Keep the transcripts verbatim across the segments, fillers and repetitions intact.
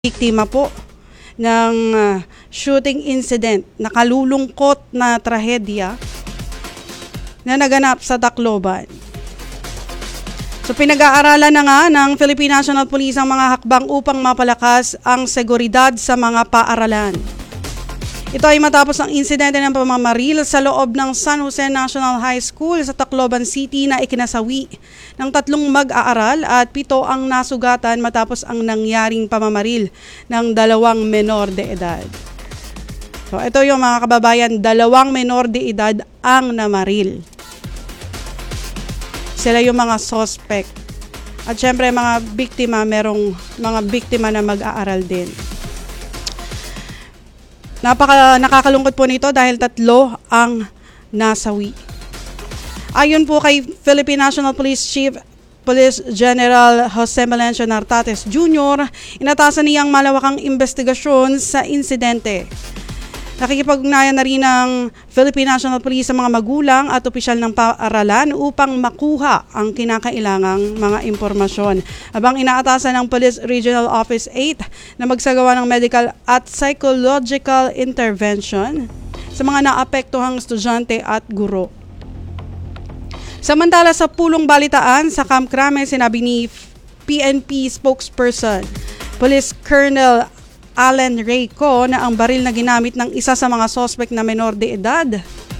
Biktima po ng uh, shooting incident, nakalulungkot na trahedya na naganap sa Tacloban. So pinag-aaralan na nga ng Philippine National Police ang mga hakbang upang mapalakas ang seguridad sa mga paaralan. Ito ay matapos ang insidente ng pamamaril sa loob ng San Jose National High School sa Tacloban City na ikinasawi ng tatlong mag-aaral at pito ang nasugatan matapos ang nangyaring pamamaril ng dalawang menor de edad. So ito yung mga kababayan, dalawang menor de edad ang namaril. Sila yung mga suspect. At syempre mga biktima, merong mga biktima na mag-aaral din. Napaka nakakalungkot po nito dahil tatlo ang nasawi. Ayon po kay Philippine National Police Chief Police General Jose Melencio Nartates Junior, inatasan niyang malawakang investigasyon sa insidente. Nakikipag-ugnayan na rin ng Philippine National Police sa mga magulang at opisyal ng paaralan upang makuha ang kinakailangang mga impormasyon. Habang inaatasan ng Police Regional Office eight na magsagawa ng medical at psychological intervention sa mga naapektuhang estudyante at guro. Samantala sa pulong balitaan sa Camp Crame, sinabi ni P N P spokesperson Police Colonel Alan Reyco na ang baril na ginamit ng isa sa mga suspect na menor de edad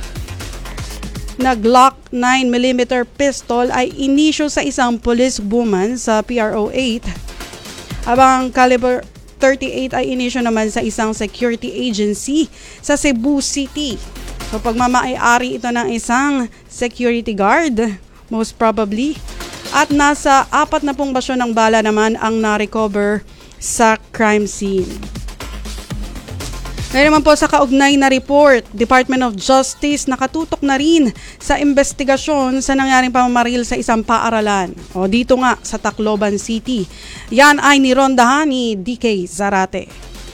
na Glock nine millimeter pistol ay inisyo sa isang policewoman sa P R O eight, habang caliber thirty-eight ay inisyo naman sa isang security agency sa Cebu City. So pagmamay-ari ito ng isang security guard, most probably, at nasa apat na pong basyo ng bala naman ang na-recover sa crime scene. Ngayon naman po sa kaugnay na report, Department of Justice nakatutok na rin sa investigasyon sa nangyaring pamamaril sa isang paaralan. O dito nga sa Tacloban City. Yan ay nirondahan ni D K Zarate.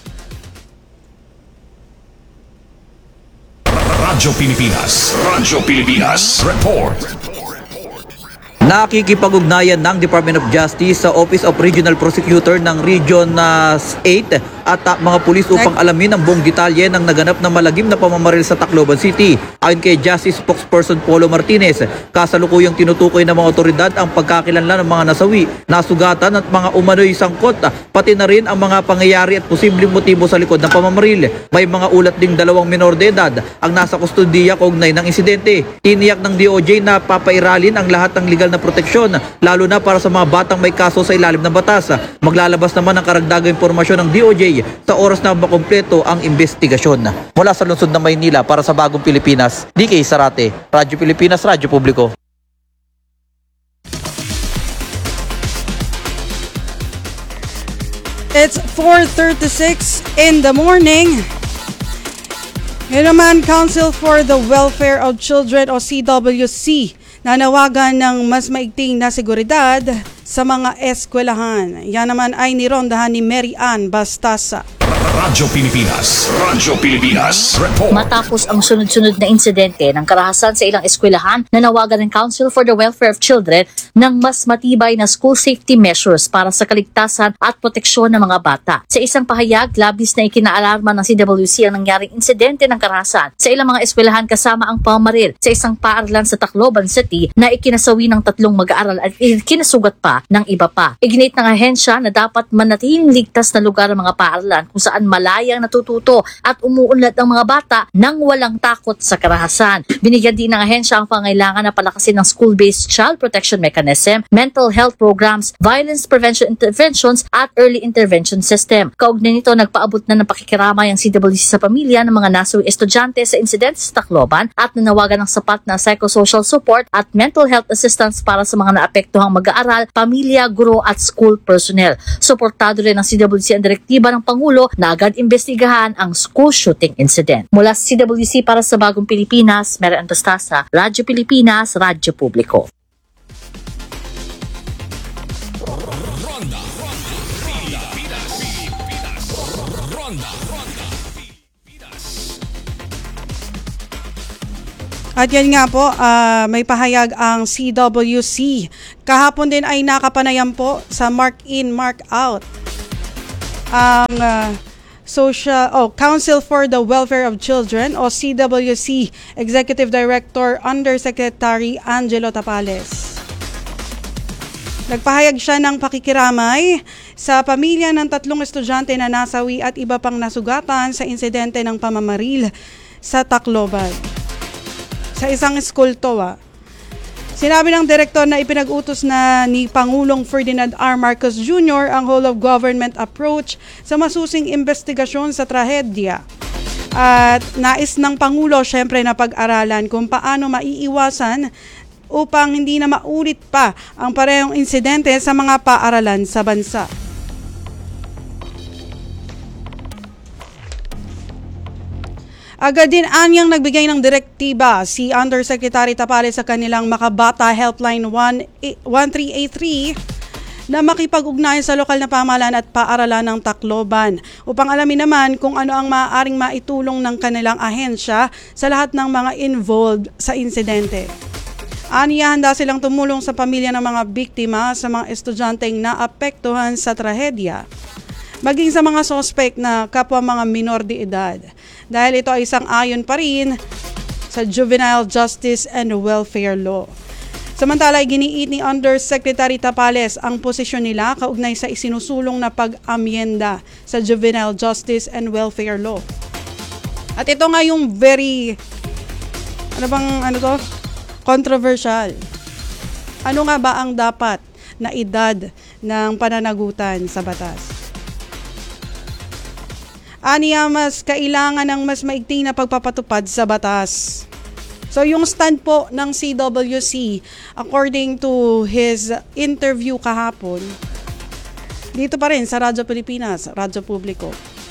Radyo Pilipinas. Radyo Pilipinas. Report. Nakikipag-ugnayan ng Department of Justice sa Office of Regional Prosecutor ng Region uh, eight at uh, mga pulis upang alamin ang buong detalye ng naganap na malagim na pamamaril sa Tacloban City. Ayon kay Justice Spokesperson Polo Martinez, kasalukuyang tinutukoy ng mga otoridad ang pagkakilanlan ng mga nasawi, nasugatan at mga umano'y sangkot, pati na rin ang mga pangyayari at posibleng motibo sa likod ng pamamaril. May mga ulat ding dalawang menor de edad ang nasa kustodiya kaugnay ng insidente. Tiniyak ng D O J na papairalin ang lahat ng legal na proteksyon, lalo na para sa mga batang may kaso sa ilalim ng batas. Maglalabas naman ang karagdagang impormasyon ng D O J sa oras na makumpleto ang investigasyon. Mula sa lungsod ng Maynila para sa Bagong Pilipinas, D K Zarate, Radyo Pilipinas, Radyo Publiko. It's four thirty-six in the morning. Ngayon naman, Council for the Welfare of Children o C W C nanawagan ng mas maigting na seguridad sa mga eskwelahan. Yan naman ay nirondahan ni Mary Ann Bastasa. Radyo Pilipinas. Radyo Pilipinas. Report. Matapos ang sunod-sunod na insidente ng karahasan sa ilang eskwelahan, nanawagan ng Council for the Welfare of Children ng mas matibay na school safety measures para sa kaligtasan at proteksyon ng mga bata. Sa isang pahayag, labis na ikinaalarma ng C W C ang nangyaring insidente ng karahasan sa ilang mga eskwelahan kasama ang pamamaril sa isang paaralan sa Tacloban City na ikinasawi ng tatlong mag-aaral at ikinasugat pa ng iba pa. Iginit ng ahensya na dapat manatiling ligtas na lugar ang mga paaralan kung saan malayang natututo at umuunlad ang mga bata nang walang takot sa karahasan. Binigyan din ng ahensya ang pangailangan na palakasin ng school-based child protection mechanism, mental health programs, violence prevention interventions at early intervention system. Kaugnay nito, nagpaabot na ng pakikiramay ang C W C sa pamilya ng mga nasawi estudyante sa insidente sa Tacloban at nanawagan ng sapat na psychosocial support at mental health assistance para sa mga naapektuhang mag-aaral, pamilya, guro at school personnel. Suportado rin ng C W C ang direktiba ng Pangulo na agad imbestigahan ang school shooting incident. Mula sa C W C para sa Bagong Pilipinas, Mary Ann Bastasa, Radyo Pilipinas, Radyo Publiko. Ronda. Pilipinas. Ronda. At yan nga po, uh, may pahayag ang C W C. Kahapon din ay nakapanayam po sa mark in, mark out ang uh, Social oh, Council for the Welfare of Children o C W C Executive Director Undersecretary Angelo Tapales. Nagpahayag siya ng pakikiramay sa pamilya ng tatlong estudyante na nasawi at iba pang nasugatan sa insidente ng pamamaril sa Tacloban. Sa isang school to ah. Sinabi ng direktor na ipinag-utos na ni Pangulong Ferdinand R. Marcos Junior ang whole-of-government approach sa masusing investigasyon sa trahedya. At nais ng Pangulo syempre na pag-aralan kung paano maiiwasan upang hindi na maulit pa ang parehong insidente sa mga paaralan sa bansa. Agad din anyang nagbigay ng direktiba si Undersecretary Tapales sa kanilang Makabata Helpline one three eight three na makipag-ugnayan sa lokal na pamahalaan at paaralan ng Tacloban upang alamin naman kung ano ang maaaring maitulong ng kanilang ahensya sa lahat ng mga involved sa insidente. Aniya, handa silang tumulong sa pamilya ng mga biktima sa mga estudyanteng naapektuhan sa trahedya, maging sa mga suspect na kapwa mga minor de edad. Dahil ito ay isang ayon pa rin sa Juvenile Justice and Welfare Law. Samantala, giniit ni Undersecretary Tapales ang posisyon nila kaugnay sa isinusulong na pag-amyenda sa Juvenile Justice and Welfare Law. At ito nga yung very, ano bang, ano to? Controversial. Ano nga ba ang dapat na edad ng pananagutan sa batas? Aniya, mas kailangan ng mas maigting na pagpapatupad sa batas. So yung stand po ng C W C, according to his interview kahapon, dito pa rin sa Radyo Pilipinas, Radyo Publiko,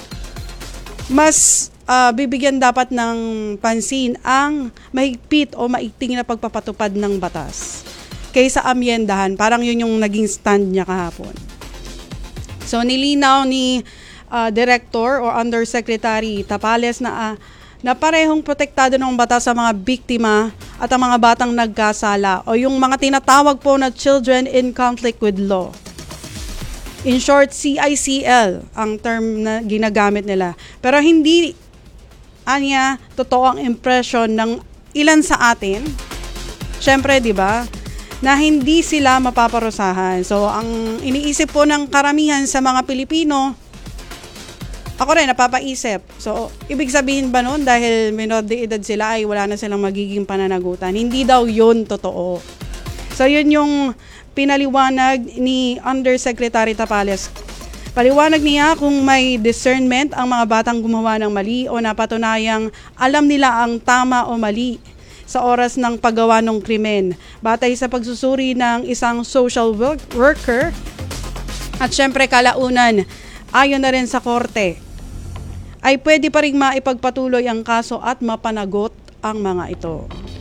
mas uh, bibigyan dapat ng pansin ang mahigpit o maigting na pagpapatupad ng batas kaysa amyendahan. Parang yun yung naging stand niya kahapon. So nilinaw ni Uh, Director or Undersecretary Tapales na, uh, na parehong protektado ng batas sa mga biktima at ang mga batang nagkasala o yung mga tinatawag po na children in conflict with law. In short, C I C L ang term na ginagamit nila. Pero hindi, anya, totoo ang impression ng ilan sa atin. Siyempre, di ba, na hindi sila mapaparusahan. So, ang iniisip po ng karamihan sa mga Pilipino, ako rin, napapaisip. So, ibig sabihin ba nun dahil minor de edad sila ay wala na silang magiging pananagutan? Hindi daw yun totoo. So, yun yung pinaliwanag ni Undersecretary Tapales. Paliwanag niya kung may discernment ang mga batang gumawa ng mali o napatunayang alam nila ang tama o mali sa oras ng paggawa ng krimen. Batay sa pagsusuri ng isang social worker at syempre kalaunan, ayon na rin sa korte, ay pwede pa rin maipagpatuloy ang kaso at mapanagot ang mga ito.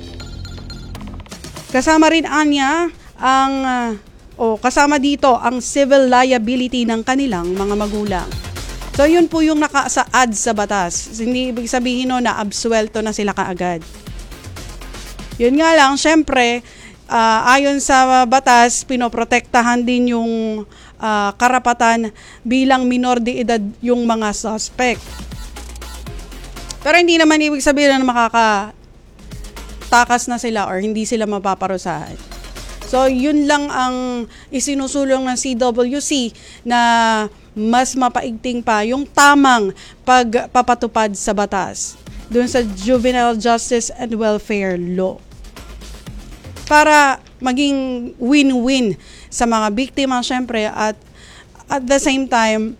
Kasama rin anya ang uh, o kasama dito ang civil liability ng kanilang mga magulang. So yun po yung nakasaad sa batas. Hindi ibig sabihin no na absuelto na sila kaagad. Yun nga lang, syempre, uh, ayon sa batas, pinoprotektahan din yung uh, karapatan bilang minor de edad yung mga suspect. Pero hindi naman ibig sabihin na makakatakas na sila or hindi sila mapaparusahan. So, yun lang ang isinusulong ng C W C na mas mapaigting pa yung tamang pagpapatupad sa batas dun sa Juvenile Justice and Welfare Law. Para maging win-win sa mga biktima, syempre, at at the same time,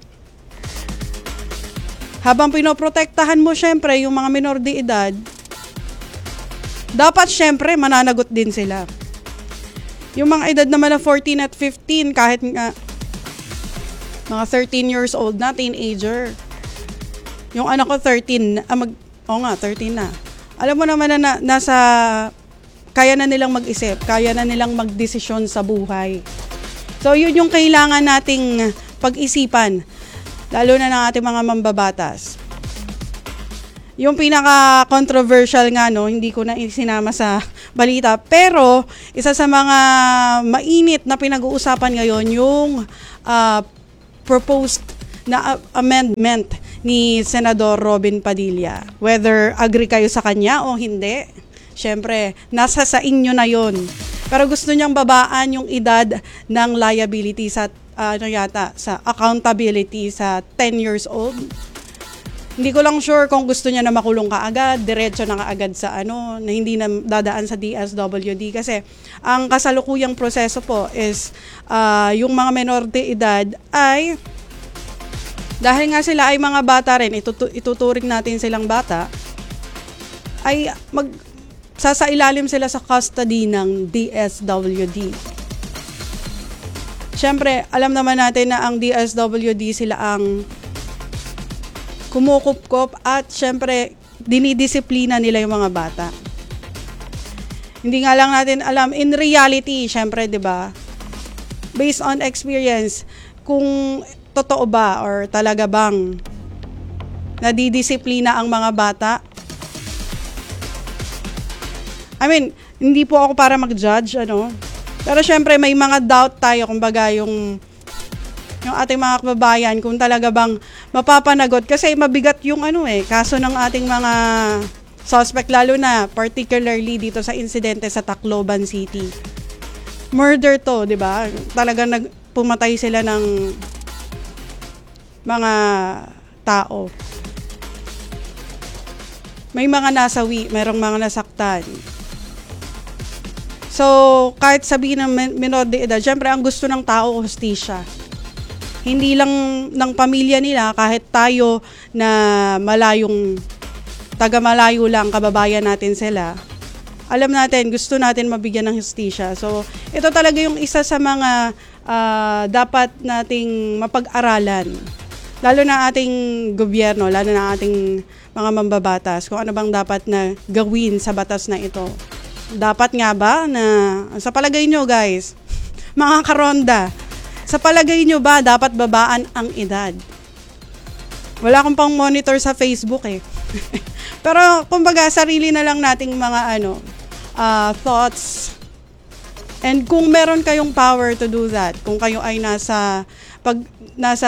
habang pinoprotektahan mo syempre yung mga minor de edad, dapat syempre mananagot din sila. Yung mga edad naman na fourteen at fifteen, kahit nga mga thirteen years old na, teenager. Yung anak ko thirteen, ah, mag, oh nga, thirteen na. Alam mo naman na, na nasa, kaya na nilang mag-isip, kaya na nilang magdesisyon sa buhay. So yun yung kailangan nating pag-isipan, lalo na ng ating mga mambabatas. Yung pinaka-controversial nga, no, hindi ko na isinama sa balita, pero isa sa mga mainit na pinag-uusapan ngayon yung uh, proposed na amendment ni Senador Robin Padilla. Whether agree kayo sa kanya o hindi, syempre, nasa sa inyo na yon. Pero gusto niyang babaan yung edad ng liability sa, uh, ano yata, sa accountability sa ten years old. Hindi ko lang sure kung gusto niya na makulong ka agad, diretso na kaagad sa ano, na hindi na dadaan sa D S W D. Kasi ang kasalukuyang proseso po is uh, yung mga menor de edad ay, dahil nga sila ay mga bata rin, itutu- ituturing natin silang bata, ay mag, sasailalim sila sa custody ng D S W D. Siyempre, alam naman natin na ang D S W D sila ang kumukupkop at syempre dinidisiplina nila yung mga bata. Hindi nga lang natin alam in reality, syempre, 'di ba? Based on experience, kung totoo ba or talaga bang nadidisiplina ang mga bata. I mean, hindi po ako para mag-judge, ano. Pero syempre may mga doubt tayo, kumbaga yung yung ating mga kababayan kung talaga bang mapapanagot, kasi mabigat yung ano eh, kaso ng ating mga suspect, lalo na particularly dito sa insidente sa Tacloban City. Murder to, 'di ba? Talagang nagpumatay sila ng mga tao. May mga nasawi, mayroong mga nasaktan. So, kahit sabihin ng menor de edad, syempre ang gusto ng tao, hustisya. Hindi lang ng pamilya nila, kahit tayo na malayong, taga-malayo lang, kababayan natin sila, alam natin, gusto natin mabigyan ng hustisya. So, ito talaga yung isa sa mga uh, dapat nating mapag-aralan. Lalo na ating gobyerno, lalo na ating mga mambabatas, kung ano bang dapat na gawin sa batas na ito. Dapat nga ba na, sa palagay nyo guys, mga karonda, sa palagay nyo ba dapat babaan ang edad? Wala akong pang monitor sa Facebook eh. Pero kumbaga sarili na lang nating mga ano, uh, thoughts. And kung meron kayong power to do that, kung kayo ay nasa pag nasa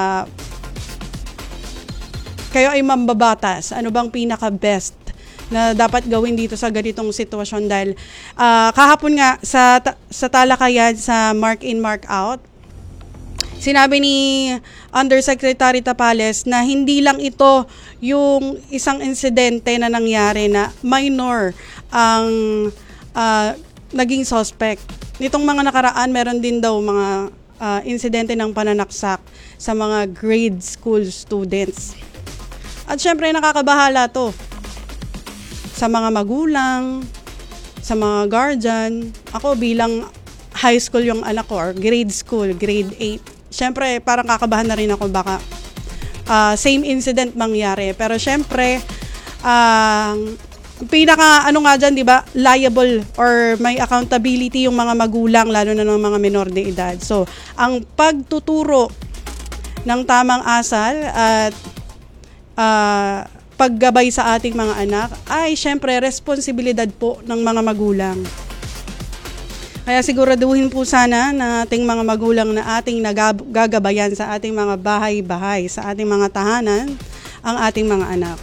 kayo ay mambabatas, ano bang pinaka best na dapat gawin dito sa ganitong sitwasyon? Dahil uh, kahapon nga sa sa talakayan sa mark in mark out, sinabi ni Undersecretary Tapales na hindi lang ito yung isang insidente na nangyari na minor ang uh, naging suspect. Nitong mga nakaraan, meron din daw mga uh, insidente ng pananaksak sa mga grade school students. At syempre nakakabahala to sa mga magulang, sa mga guardian. Ako bilang high school yung anak ko, or grade school, grade eight. Siyempre, parang kakabahan na rin ako baka uh, same incident mangyari. Pero siyempre, uh, pinaka ano nga dyan, di ba, liable or may accountability yung mga magulang, lalo na ng mga menor de edad. So, ang pagtuturo ng tamang asal at uh, paggabay sa ating mga anak ay siyempre responsibilidad po ng mga magulang. Kaya siguraduhin po sana na ating mga magulang na ating nagagabayan sa ating mga bahay-bahay, sa ating mga tahanan, ang ating mga anak.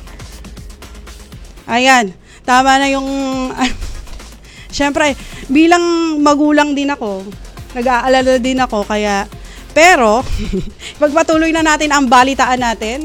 Ayan, tama na yung... Siyempre, bilang magulang din ako, nag-aalala din ako, kaya... Pero, pagpatuloy na natin ang balitaan natin.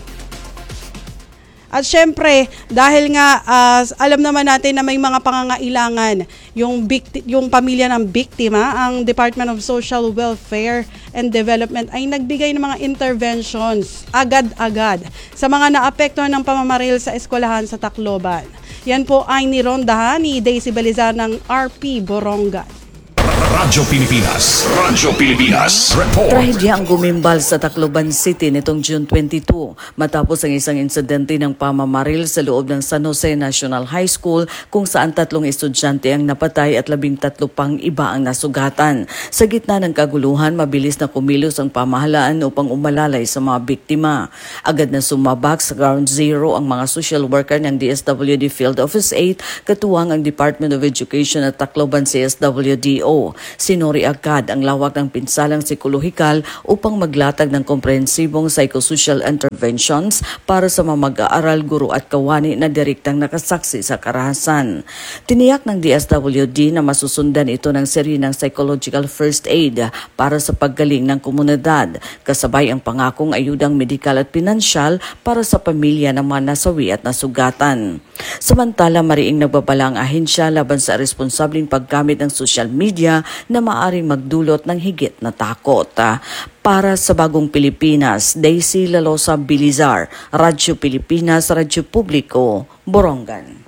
At syempre, dahil nga uh, alam naman natin na may mga pangangailangan yung, bikti- yung pamilya ng biktima, ang Department of Social Welfare and Development ay nagbigay ng mga interventions agad-agad sa mga naapektuhan ng pamamaril sa eskwelahan sa Tacloban. Yan po ay nirondahan ni Daisy Belizar ng R P Borongan. Radyo Pilipinas. Radyo Pilipinas. Report. Trahedya ang gumimbal sa Tacloban City nitong June twenty-two matapos ang isang insidente ng pamamaril sa loob ng San Jose National High School kung saan tatlong estudyante ang napatay at labing tatlo pang iba ang nasugatan. Sa gitna ng kaguluhan, mabilis na kumilos ang pamahalaan upang umalalay sa mga biktima. Agad na sumabak sa ground zero ang mga social worker ng D S W D Field Office eight, katuwang ang Department of Education at Tacloban C S W D O. Sinuri agad ang lawak ng pinsalang psikolohikal upang maglatag ng komprehensibong psychosocial interventions para sa mga mag-aaral, guro at kawani na direktang nakasaksi sa karahasan. Tiniyak ng D S W D na masusundan ito ng seri ng psychological first aid para sa paggaling ng komunidad, kasabay ang pangakong ayudang medikal at pinansyal para sa pamilya ng mga nasawi at nasugatan. Samantala, mariing nagbabala ang ahensya laban sa responsabling paggamit ng social media na maaring magdulot ng higit na takot. Para sa Bagong Pilipinas, Daisy Lalosa Bilizar, Radyo Pilipinas, Radyo Publiko, Borongan.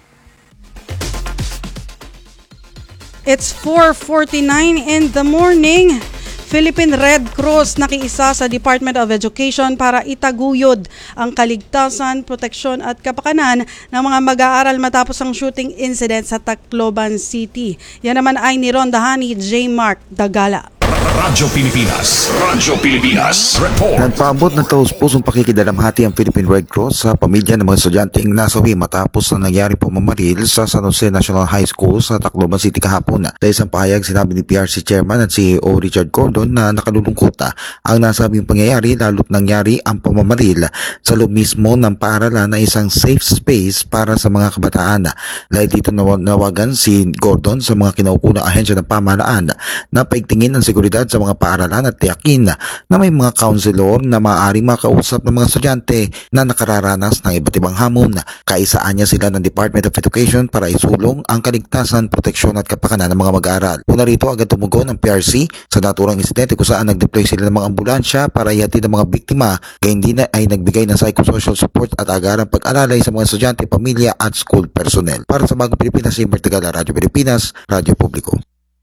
It's four forty-nine in the morning. Philippine Red Cross nakiisa sa Department of Education para itaguyod ang kaligtasan, proteksyon at kapakanan ng mga mag-aaral matapos ang shooting incident sa Tacloban City. Yan naman ay ni Rondahani J. Mark Dagala. Radyo Pilipinas, Radyo Pilipinas, report. Nagpaabot ng taus-pusong pakikidalamhati ang Philippine Red Cross sa pamilya ng mga estudyanteng nasawi matapos na nangyari pumamaril sa San Jose National High School sa Tacloban City kahapon. Sa isang pahayag, sinabi ni P R C Chairman at C E O Richard Gordon na nakalulungkot ang nasabing pangyayari lalo't nangyari ang pamamaril sa loob mismo ng paaralan na isang safe space para sa mga kabataan. Dahil dito nawagan si Gordon sa mga kinaukunang ahensya ng pamahalaan na paigtingin ang seguridad sa mga paaralan at tiyakin na may mga counselor na maaaring makausap ng mga estudyante na nakararanas ng iba't ibang hamon. Kaisaan niya sila ng Department of Education para isulong ang kaligtasan, proteksyon at kapakanan ng mga mag-aaral. Una rito agad tumugon ang P R C sa naturang insidente kung saan nag-deploy sila ng mga ambulansya para ihatid ang mga biktima, kaya hindi na ay nagbigay ng psychosocial support at agarang pag-alalay sa mga estudyante, pamilya at school personnel. Para sa Bagong Pilipinas, si Bertigala, Radyo Pilipinas, Radyo Publiko.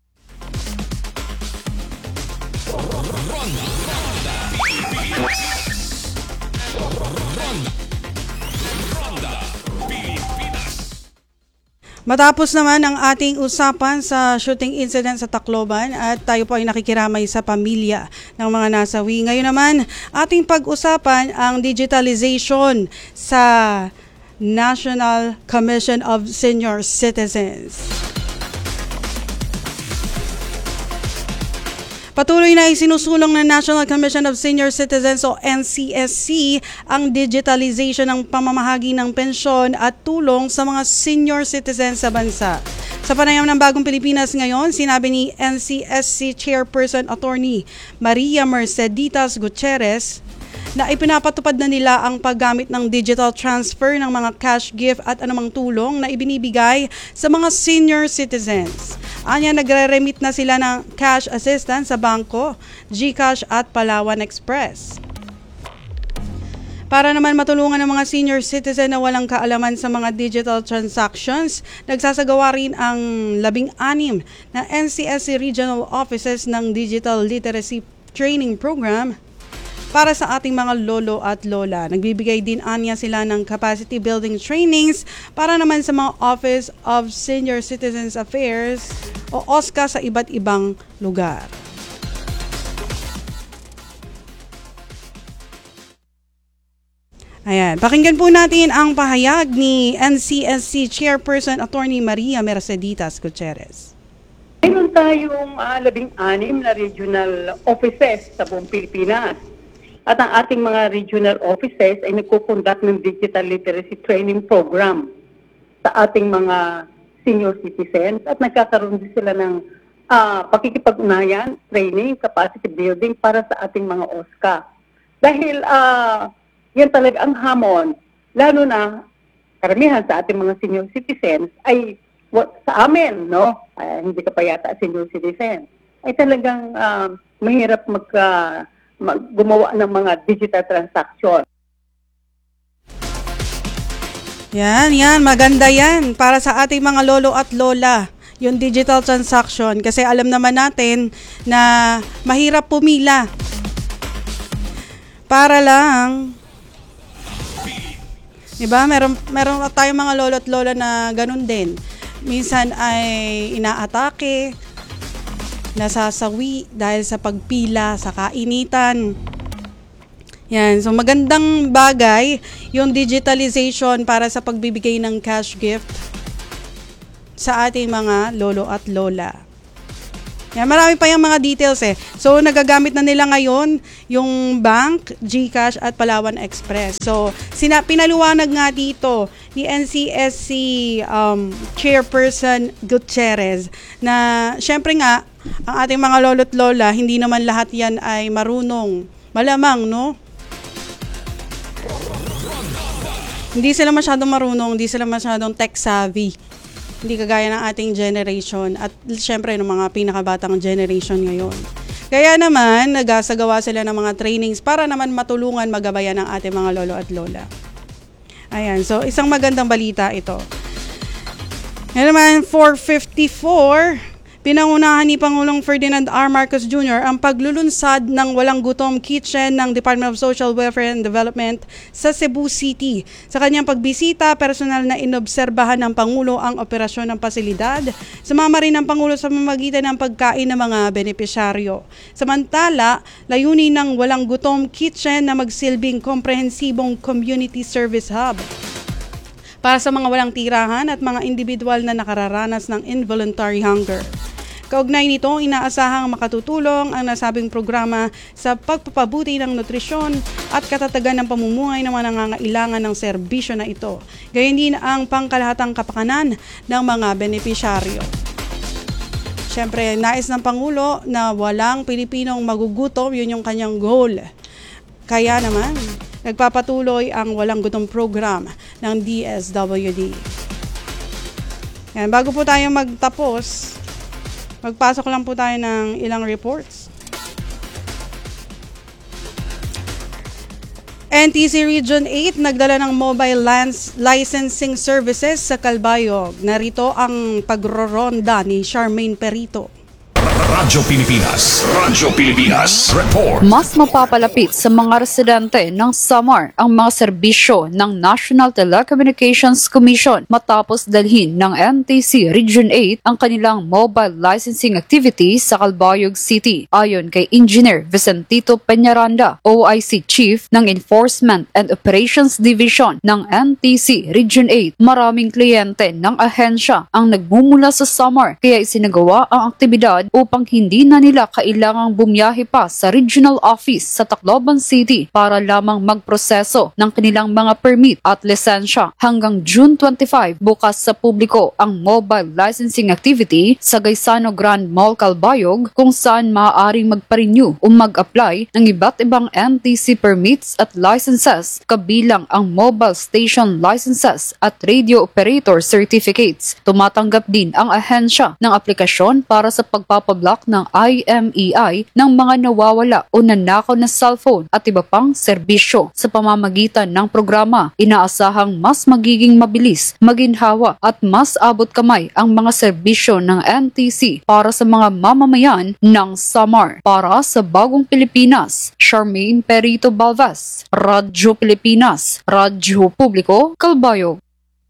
Matapos naman ang ating usapan sa shooting incident sa Tacloban at tayo po ay nakikiramay sa pamilya ng mga nasawi. Ngayon naman, ating pag-usapan ang digitalization sa National Commission of Senior Citizens. Patuloy na isinusulong ng National Commission of Senior Citizens o N C S C ang digitalization ng pamamahagi ng pensyon at tulong sa mga senior citizens sa bansa. Sa panayam ng Bagong Pilipinas ngayon, sinabi ni N C S C Chairperson Attorney Maria Merceditas Gutierrez na ipinapatupad na nila ang paggamit ng digital transfer ng mga cash gift at anumang tulong na ibinibigay sa mga senior citizens. Anya, nagre-remit na sila ng cash assistance sa bangko, GCash at Palawan Express. Para naman matulungan ng mga senior citizen na walang kaalaman sa mga digital transactions, nagsasagawa rin ang labing-anim na N C S C regional offices ng Digital Literacy Training Program para sa ating mga lolo at lola. Nagbibigay din anya sila ng capacity building trainings para naman sa mga Office of Senior Citizens Affairs o O S C A sa iba't ibang lugar. Ayan, pakinggan po natin ang pahayag ni N C S C Chairperson Attorney Maria Merceditas Gutierrez. Meron tayong uh, labing-anim na regional offices sa buong Pilipinas. At ang ating mga regional offices ay nagkukonduct ng digital literacy training program sa ating mga senior citizens at nagkakaroon din sila ng uh, pakikipag-unayan, training, capacity building para sa ating mga O S C A. Dahil uh, yan talaga ang hamon, lalo na karamihan sa ating mga senior citizens ay what, sa amin, no? Ay, hindi ka pa yata senior citizen, ay talagang uh, mahirap magka Mag- gumawa ng mga digital transaction. Yan, yan. Maganda yan para sa ating mga lolo at lola. Yung digital transaction. Kasi alam naman natin na mahirap pumila. Para lang. Diba? Meron, meron tayong mga lolo at lola na ganun din. Minsan ay inaatake, nasasawi dahil sa pagpila, sa kainitan. Yan. So magandang bagay yung digitalization para sa pagbibigay ng cash gift sa ating mga lolo at lola. Yan, marami pa yung mga details eh. So, nagagamit na nila ngayon yung bank, GCash at Palawan Express. So, sina pinaluwanag nga dito ni N C S C um, Chairperson Gutierrez na syempre nga, ang ating mga lolo't lola, hindi naman lahat yan ay marunong. Malamang, no? Hindi sila masyadong marunong, hindi sila masyadong tech savvy. Hindi kagaya ng ating generation at syempre ng mga pinakabatang generation ngayon. Kaya naman, nagasagawa sila ng mga trainings para naman matulungan magabayan ng ating mga lolo at lola. Ayan, so isang magandang balita ito. Ngayon naman, four fifty-four, pinangunahan ni Pangulong Ferdinand R. Marcos Junior ang paglulunsad ng Walang Gutom Kitchen ng Department of Social Welfare and Development sa Cebu City. Sa kanyang pagbisita, personal na inobserbahan ng Pangulo ang operasyon ng pasilidad. Sumama rin ng Pangulo sa pamamagitan ng pagkain ng mga benepisyaryo. Samantala, layunin ng Walang Gutom Kitchen na magsilbing komprehensibong community service hub para sa mga walang tirahan at mga individual na nakararanas ng involuntary hunger. Kaugnay nito, inaasahang makatutulong ang nasabing programa sa pagpapabuti ng nutrisyon at katatagan ng pamumuhay ng mga nangangailangan ng serbisyo na ito. Gayon din ang pangkalahatang kapakanan ng mga benepisyaryo. Siyempre, nais ng Pangulo na walang Pilipinong magugutom, yun yung kanyang goal. Kaya naman, nagpapatuloy ang Walang Gutom program ng D S W D. Yan, bago po tayo magtapos, magpasok lang po tayo ng ilang reports. N T C Region eight nagdala ng mobile lance licensing services sa Calbayog. Narito ang pagroronda ni Charmaine Perito. Radyo Pilipinas. Radyo Pilipinas. Report. Mas mapapalapit sa mga residente ng Samar ang mga serbisyo ng National Telecommunications Commission matapos dalhin ng N T C Region eight ang kanilang mobile licensing activities sa Calbayog City. Ayon kay Engineer Vicentito Peñaranda, O I C Chief ng Enforcement and Operations Division ng N T C Region eight, maraming kliyente ng ahensya ang nagmumula sa Samar kaya isinagawa ang aktibidad upang hindi na nila kailangang bumiyahe pa sa regional office sa Tacloban City para lamang magproseso ng kanilang mga permit at lisensya. Hanggang June twenty-five, bukas sa publiko ang mobile licensing activity sa Gaisano Grand Mall Calbayog kung saan maaaring magpa-renew o mag-apply ng iba't ibang N T C permits at licenses kabilang ang mobile station licenses at radio operator certificates. Tumatanggap din ang ahensya ng aplikasyon para sa pagpapablock ng I M E I ng mga nawawala o nanakaw na cellphone at iba pang serbisyo. Sa pamamagitan ng programa, inaasahang mas magiging mabilis, maginhawa at mas abot kamay ang mga serbisyo ng N T C para sa mga mamamayan ng Samar. Para sa Bagong Pilipinas, Charmaine Perito Balvas, Radyo Pilipinas, Radyo Publiko, Calbayog.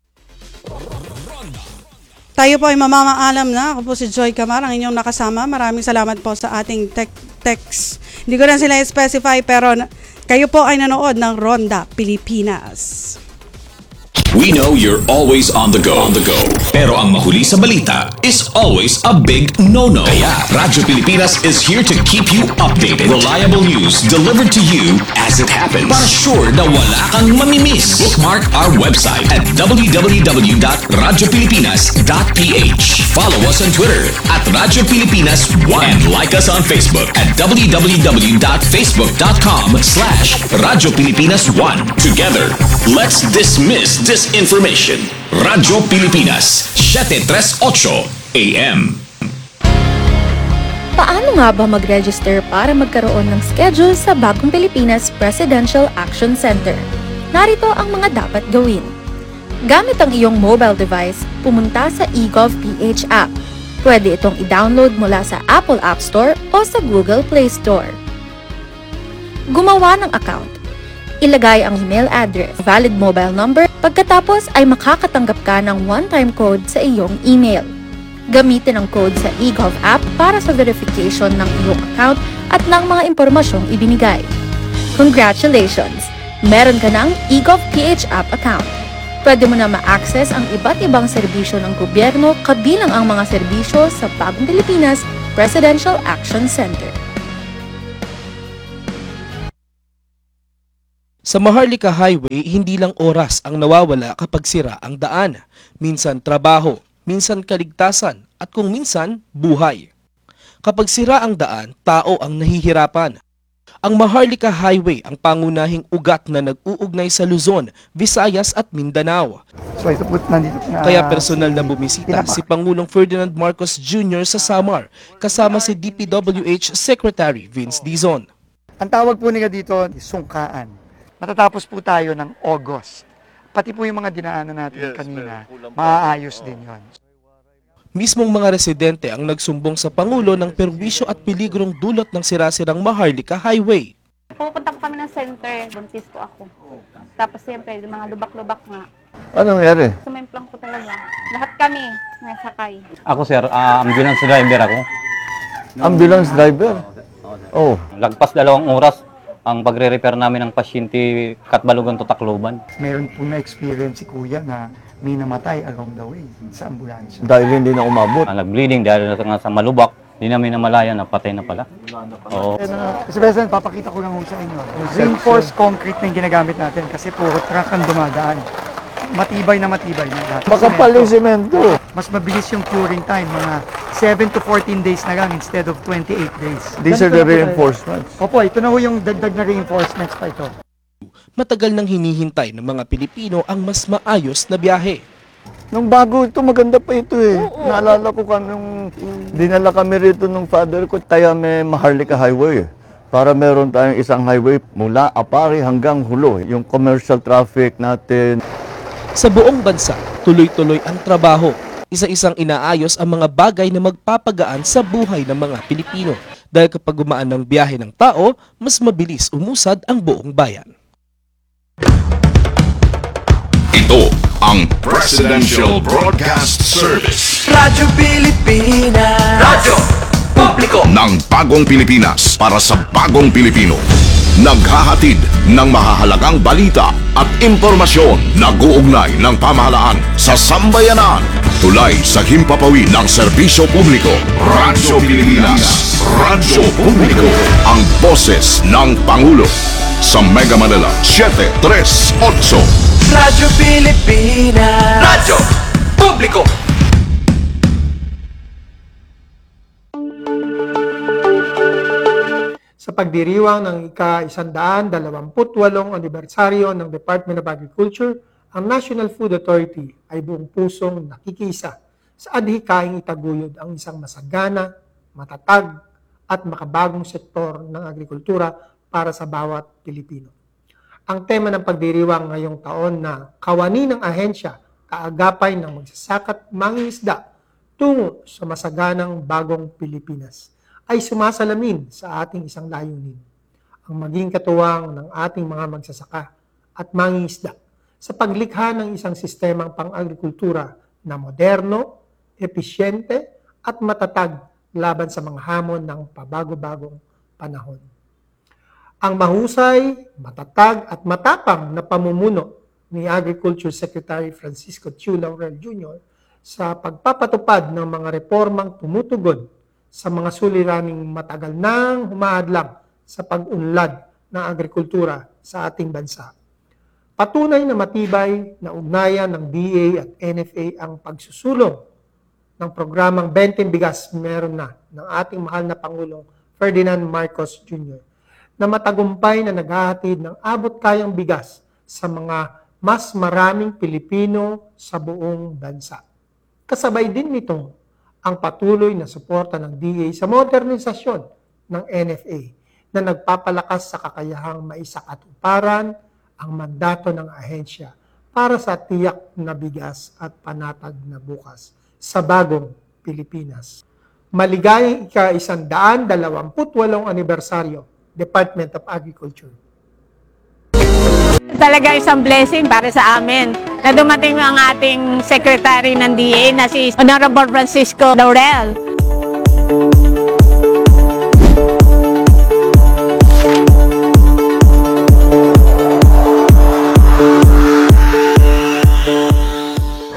Tayo po ay mamamaalam na. Ako po si Joy Camar, ang inyong nakasama. Maraming salamat po sa ating tech text. Hindi ko na sila specify pero kayo po ay nanood ng Ronda Pilipinas. We know you're always on the go. On the go. Pero ang mahuli sa balita is always a big no-no. Kaya Radyo Pilipinas is here to keep you updated. Reliable news delivered to you as it happens. Para sure na wala kang mamimiss. Bookmark our website at w w w dot radyo pilipinas dot p h. Follow us on Twitter at Radyo Pilipinas one and like us on Facebook at w w w dot facebook dot com slash Radyo Pilipinas one. Together, let's dismiss this information. Radyo Pilipinas, seven thirty-eight A M. Paano nga ba mag-register para magkaroon ng schedule sa Bagong Pilipinas Presidential Action Center? Narito ang mga dapat gawin. Gamit ang iyong mobile device, pumunta sa eGovPH app. Pwede itong i-download mula sa Apple App Store o sa Google Play Store. Gumawa ng account. Ilagay ang email address, valid mobile number, pagkatapos ay makakatanggap ka ng one-time code sa iyong email. Gamitin ang code sa eGov app para sa verification ng iyong account at ng mga impormasyong ibinigay. Congratulations! Meron ka ng eGovPH app account. Pwede mo na ma-access ang iba't ibang serbisyo ng gobyerno kabilang ang mga serbisyo sa Bagong Pilipinas Presidential Action Center. Sa Maharlika Highway, hindi lang oras ang nawawala kapag sira ang daan. Minsan trabaho, minsan kaligtasan, at kung minsan, buhay. Kapag sira ang daan, tao ang nahihirapan. Ang Maharlika Highway ang pangunahing ugat na nag-uugnay sa Luzon, Visayas at Mindanao. So ito po, nandito na, Kaya personal na bumisita si Pangulong Ferdinand Marcos Junior sa Samar, kasama si D P W H Secretary Vince Dizon. Ang tawag po nila dito, sungkaan. Matatapos po tayo ng August. Pati po yung mga dinaanan natin kanina, maaayos din yon. Mismong mga residente ang nagsumbong sa Pangulo ng perwisyo at peligrong dulot ng sirasirang Maharlika Highway. Pupunta po kami ng center, buntis po ako. Tapos siyempre, yung mga lubak-lubak nga. Ano nangyari? Sumimplang po talaga. Lahat kami nasakay. Ako sir, uh, ambulance driver ako. Ambulance driver? Oh. Lagpas dalawang oras ang pagre-repair namin ng pasyente Katbalogan to Tacloban. Meron po na-experience si Kuya na may namatay along the way sa ambulansya. Dahil hindi na umabot. Uh, nag-bleeding dahil nga sa malubak, hindi namin namalaya na patay na pala. Oo. Kasi President, papakita ko lang ho sa inyo. Reinforced concrete na yung ginagamit natin kasi puro truck ang dumadaan. Matibay na matibay na lahat. Makapal yung semento. Mas mabilis yung curing time, mga seven to fourteen days na lang instead of twenty-eight days. These are the reinforcements. Opo, ito na ho yung dagdag na reinforcements pa ito. Matagal nang hinihintay ng mga Pilipino ang mas maayos na biyahe. Nung bago ito, maganda pa ito eh. Naalala ko kami nung dinala kami rito nung father ko, tayo may Maharlika Highway. Para meron tayong isang highway mula Apari hanggang Hulo. Yung commercial traffic natin. Sa buong bansa, tuloy-tuloy ang trabaho. Isa-isang inaayos ang mga bagay na magpapagaan sa buhay ng mga Pilipino. Dahil kapag gumaan ng biyahe ng tao, mas mabilis umusad ang buong bayan. Ito ang Presidential Broadcast Service. Radyo Pilipinas. Radyo Publiko Ng bagong Pilipinas para sa bagong Pilipino. Naghahatid ng mahahalagang balita at impormasyon na guugnay ng pamahalaan sa sambayanan. Tulay sa himpapawid ng serbisyo publiko. Radyo Pilipinas. Radyo Publiko. Ang boses ng Pangulo. Sa Mega Manila, seven three eight. Radyo Pilipinas. Radyo Publiko. Sa pagdiriwang ng ika-isandaan dalawamput walong anibersaryo ng Department of Agriculture, ang National Food Authority ay buong pusong nakikisa sa adhikaing itaguyod ang isang masagana, matatag, at makabagong sektor ng agrikultura para sa bawat Pilipino. Ang tema ng pagdiriwang ngayong taon na Kawani ng Ahensya, Kaagapay ng Magsasaka't Mangingisda tungo sa masaganang bagong Pilipinas ay sumasalamin sa ating isang layunin, ang maging katuwang ng ating mga magsasaka at mangingisda sa paglikha ng isang sistemang pang-agrikultura na moderno, episyente at matatag laban sa mga hamon ng pabago-bagong panahon. Ang mahusay, matatag at matapang na pamumuno ni Agriculture Secretary Francisco Chu Laurel Junior sa pagpapatupad ng mga reformang tumutugon sa mga suliraning matagal nang humaadlang sa pag-unlad ng agrikultura sa ating bansa. Patunay na matibay na ugnayan ng D A at N F A ang pagsusulong ng programang Benteng Bigas meron na ng ating mahal na Pangulong Ferdinand Marcos Junior na matagumpay na naghahatid ng abot-kayang bigas sa mga mas maraming Pilipino sa buong bansa. Kasabay din nito ang patuloy na suporta ng D A sa modernisasyon ng N F A na nagpapalakas sa kakayahang maisakatuparan ang mandato ng ahensya para sa tiyak na bigas at panatag na bukas sa bagong Pilipinas. Maligayang ika-isandaan dalawamput walong anibersaryo, Department of Agriculture. Talaga isang blessing para sa amin na dumating ang ating Secretary ng D A na si Honorable Francisco Laurel.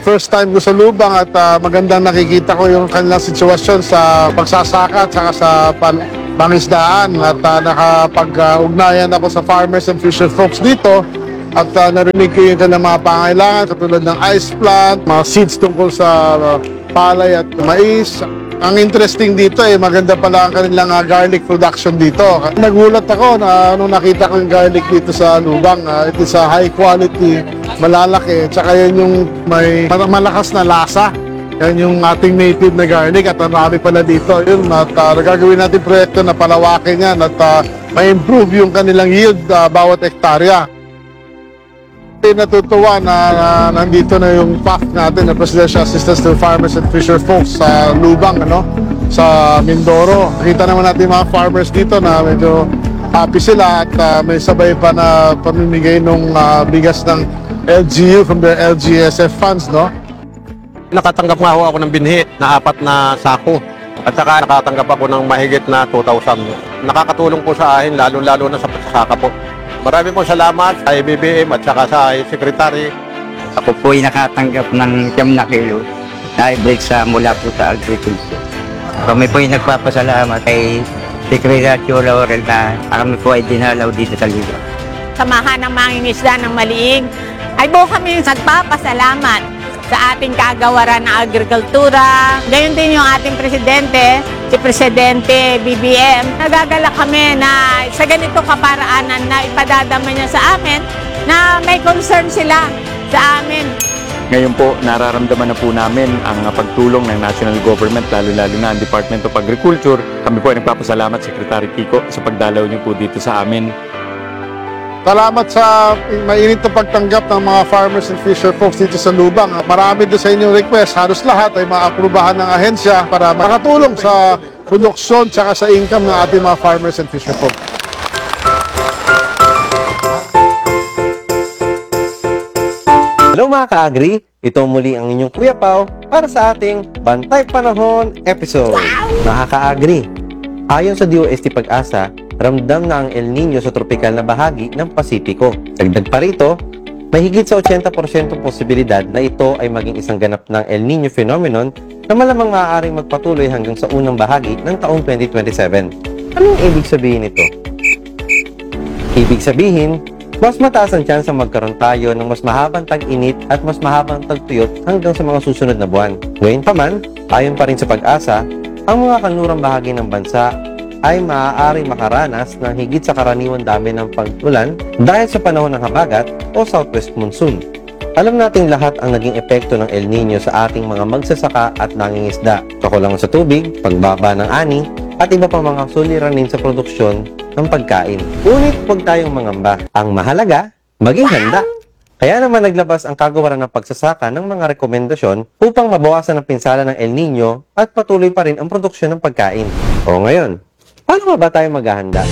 First time ko sa Lubang at uh, magandang nakikita ko yung kanilang sitwasyon sa pagsasaka at saka sa pan pangisdaan at uh, nakapag-ugnayan ako sa farmers and fisher folks dito at uh, narinig ko yung kanilang mga pangailangan katulad ng ice plant, mga seeds tungkol sa uh, palay at mais. Ang interesting dito eh, maganda pala ang kanilang uh, garlic production dito. Nagulat ako na nung nakita ko yung garlic dito sa Lubang. Uh, it is a high quality, malalaki, tsaka yan yung may malakas na lasa. Yan yung ating native na garlic at marami pala dito. Yun, at uh, gagawin natin proyekto na palawakin yan at uh, ma-improve yung kanilang yield uh, bawat hektarya. Natutuwa na, na nandito na yung P A F natin, na Presidential Assistance to Farmers and Fisher Folks sa Lubang, ano, sa Mindoro. Nakita naman natin mga farmers dito na medyo happy sila at uh, may sabay pa na pamimigay ng uh, bigas ng L G U from their L G S F funds, no? Nakatanggap nga ho ako ng binhi na apat na sako at saka nakatanggap ako ng mahigit na two thousand. Nakakatulong po sa akin, lalo-lalo na sa pagsasaka po. Marami po salamat sa I B B M at saka sa Secretary. Ako po ay nakatanggap ng siyam na kilo na hybrid sa mula po sa agriculture. Kami po ay nagpapasalamat kay Secretary Laurel na kami po ay dinalaw dito sa Lubang. Samahan ng mangingisda ng Maliig ay buo kami nagpapasalamat sa ating kagawaran ng agrikultura. Gayon din yung ating presidente, si Presidente B B M. Nagagalak kami na sa ganito kaparaanan na ipadadama niya sa amin na may concern sila sa amin. Ngayon po, nararamdaman na po namin ang pagtulong ng national government, lalo-lalo na ang Department of Agriculture. Kami po ay nagpapasalamat, Secretary Kiko, sa pagdalaw niyo po dito sa amin. Salamat sa mainit na pagtanggap ng mga farmers and fisher folks dito sa Lubang. Marami doon sa inyong request. Halos lahat ay maaprubahan ng ahensya para makatulong sa produksyon at sa income ng ating mga farmers and fisher folks. Hello mga ka-agri! Ito muli ang inyong Kuya Pao para sa ating Bantay Panahon episode. Mga ka-agri, ayon sa D O S T Pag-asa, ramdam na ang El Nino sa tropikal na bahagi ng Pasipiko. Dagdag pa rito, may higit sa eighty percent posibilidad na ito ay maging isang ganap ng El Nino phenomenon na malamang maaaring magpatuloy hanggang sa unang bahagi ng taong twenty twenty-seven. Anong ibig sabihin nito? Ibig sabihin, mas mataas ang tsansa magkaroon tayo ng mas mahabang tag-init at mas mahabang tag-tuyot hanggang sa mga susunod na buwan. Ngayon pa man, ayon pa rin sa Pag-asa, ang mga kanlurang bahagi ng bansa ay maaaring makaranas ng higit sa karaniwang dami ng pag-ulan dahil sa panahon ng habagat o southwest monsoon. Alam nating lahat ang naging epekto ng El Nino sa ating mga magsasaka at nangingisda, kakulangan sa tubig, pagbaba ng ani, at iba pang mga suliranin sa produksyon ng pagkain. Ngunit huwag tayong mangamba. Ang mahalaga, maging handa. Kaya naman naglabas ang kagawaran ng pagsasaka ng mga rekomendasyon upang mabawasan ang pinsala ng El Nino at patuloy pa rin ang produksyon ng pagkain. O ngayon, paano ba tayo maghahanda?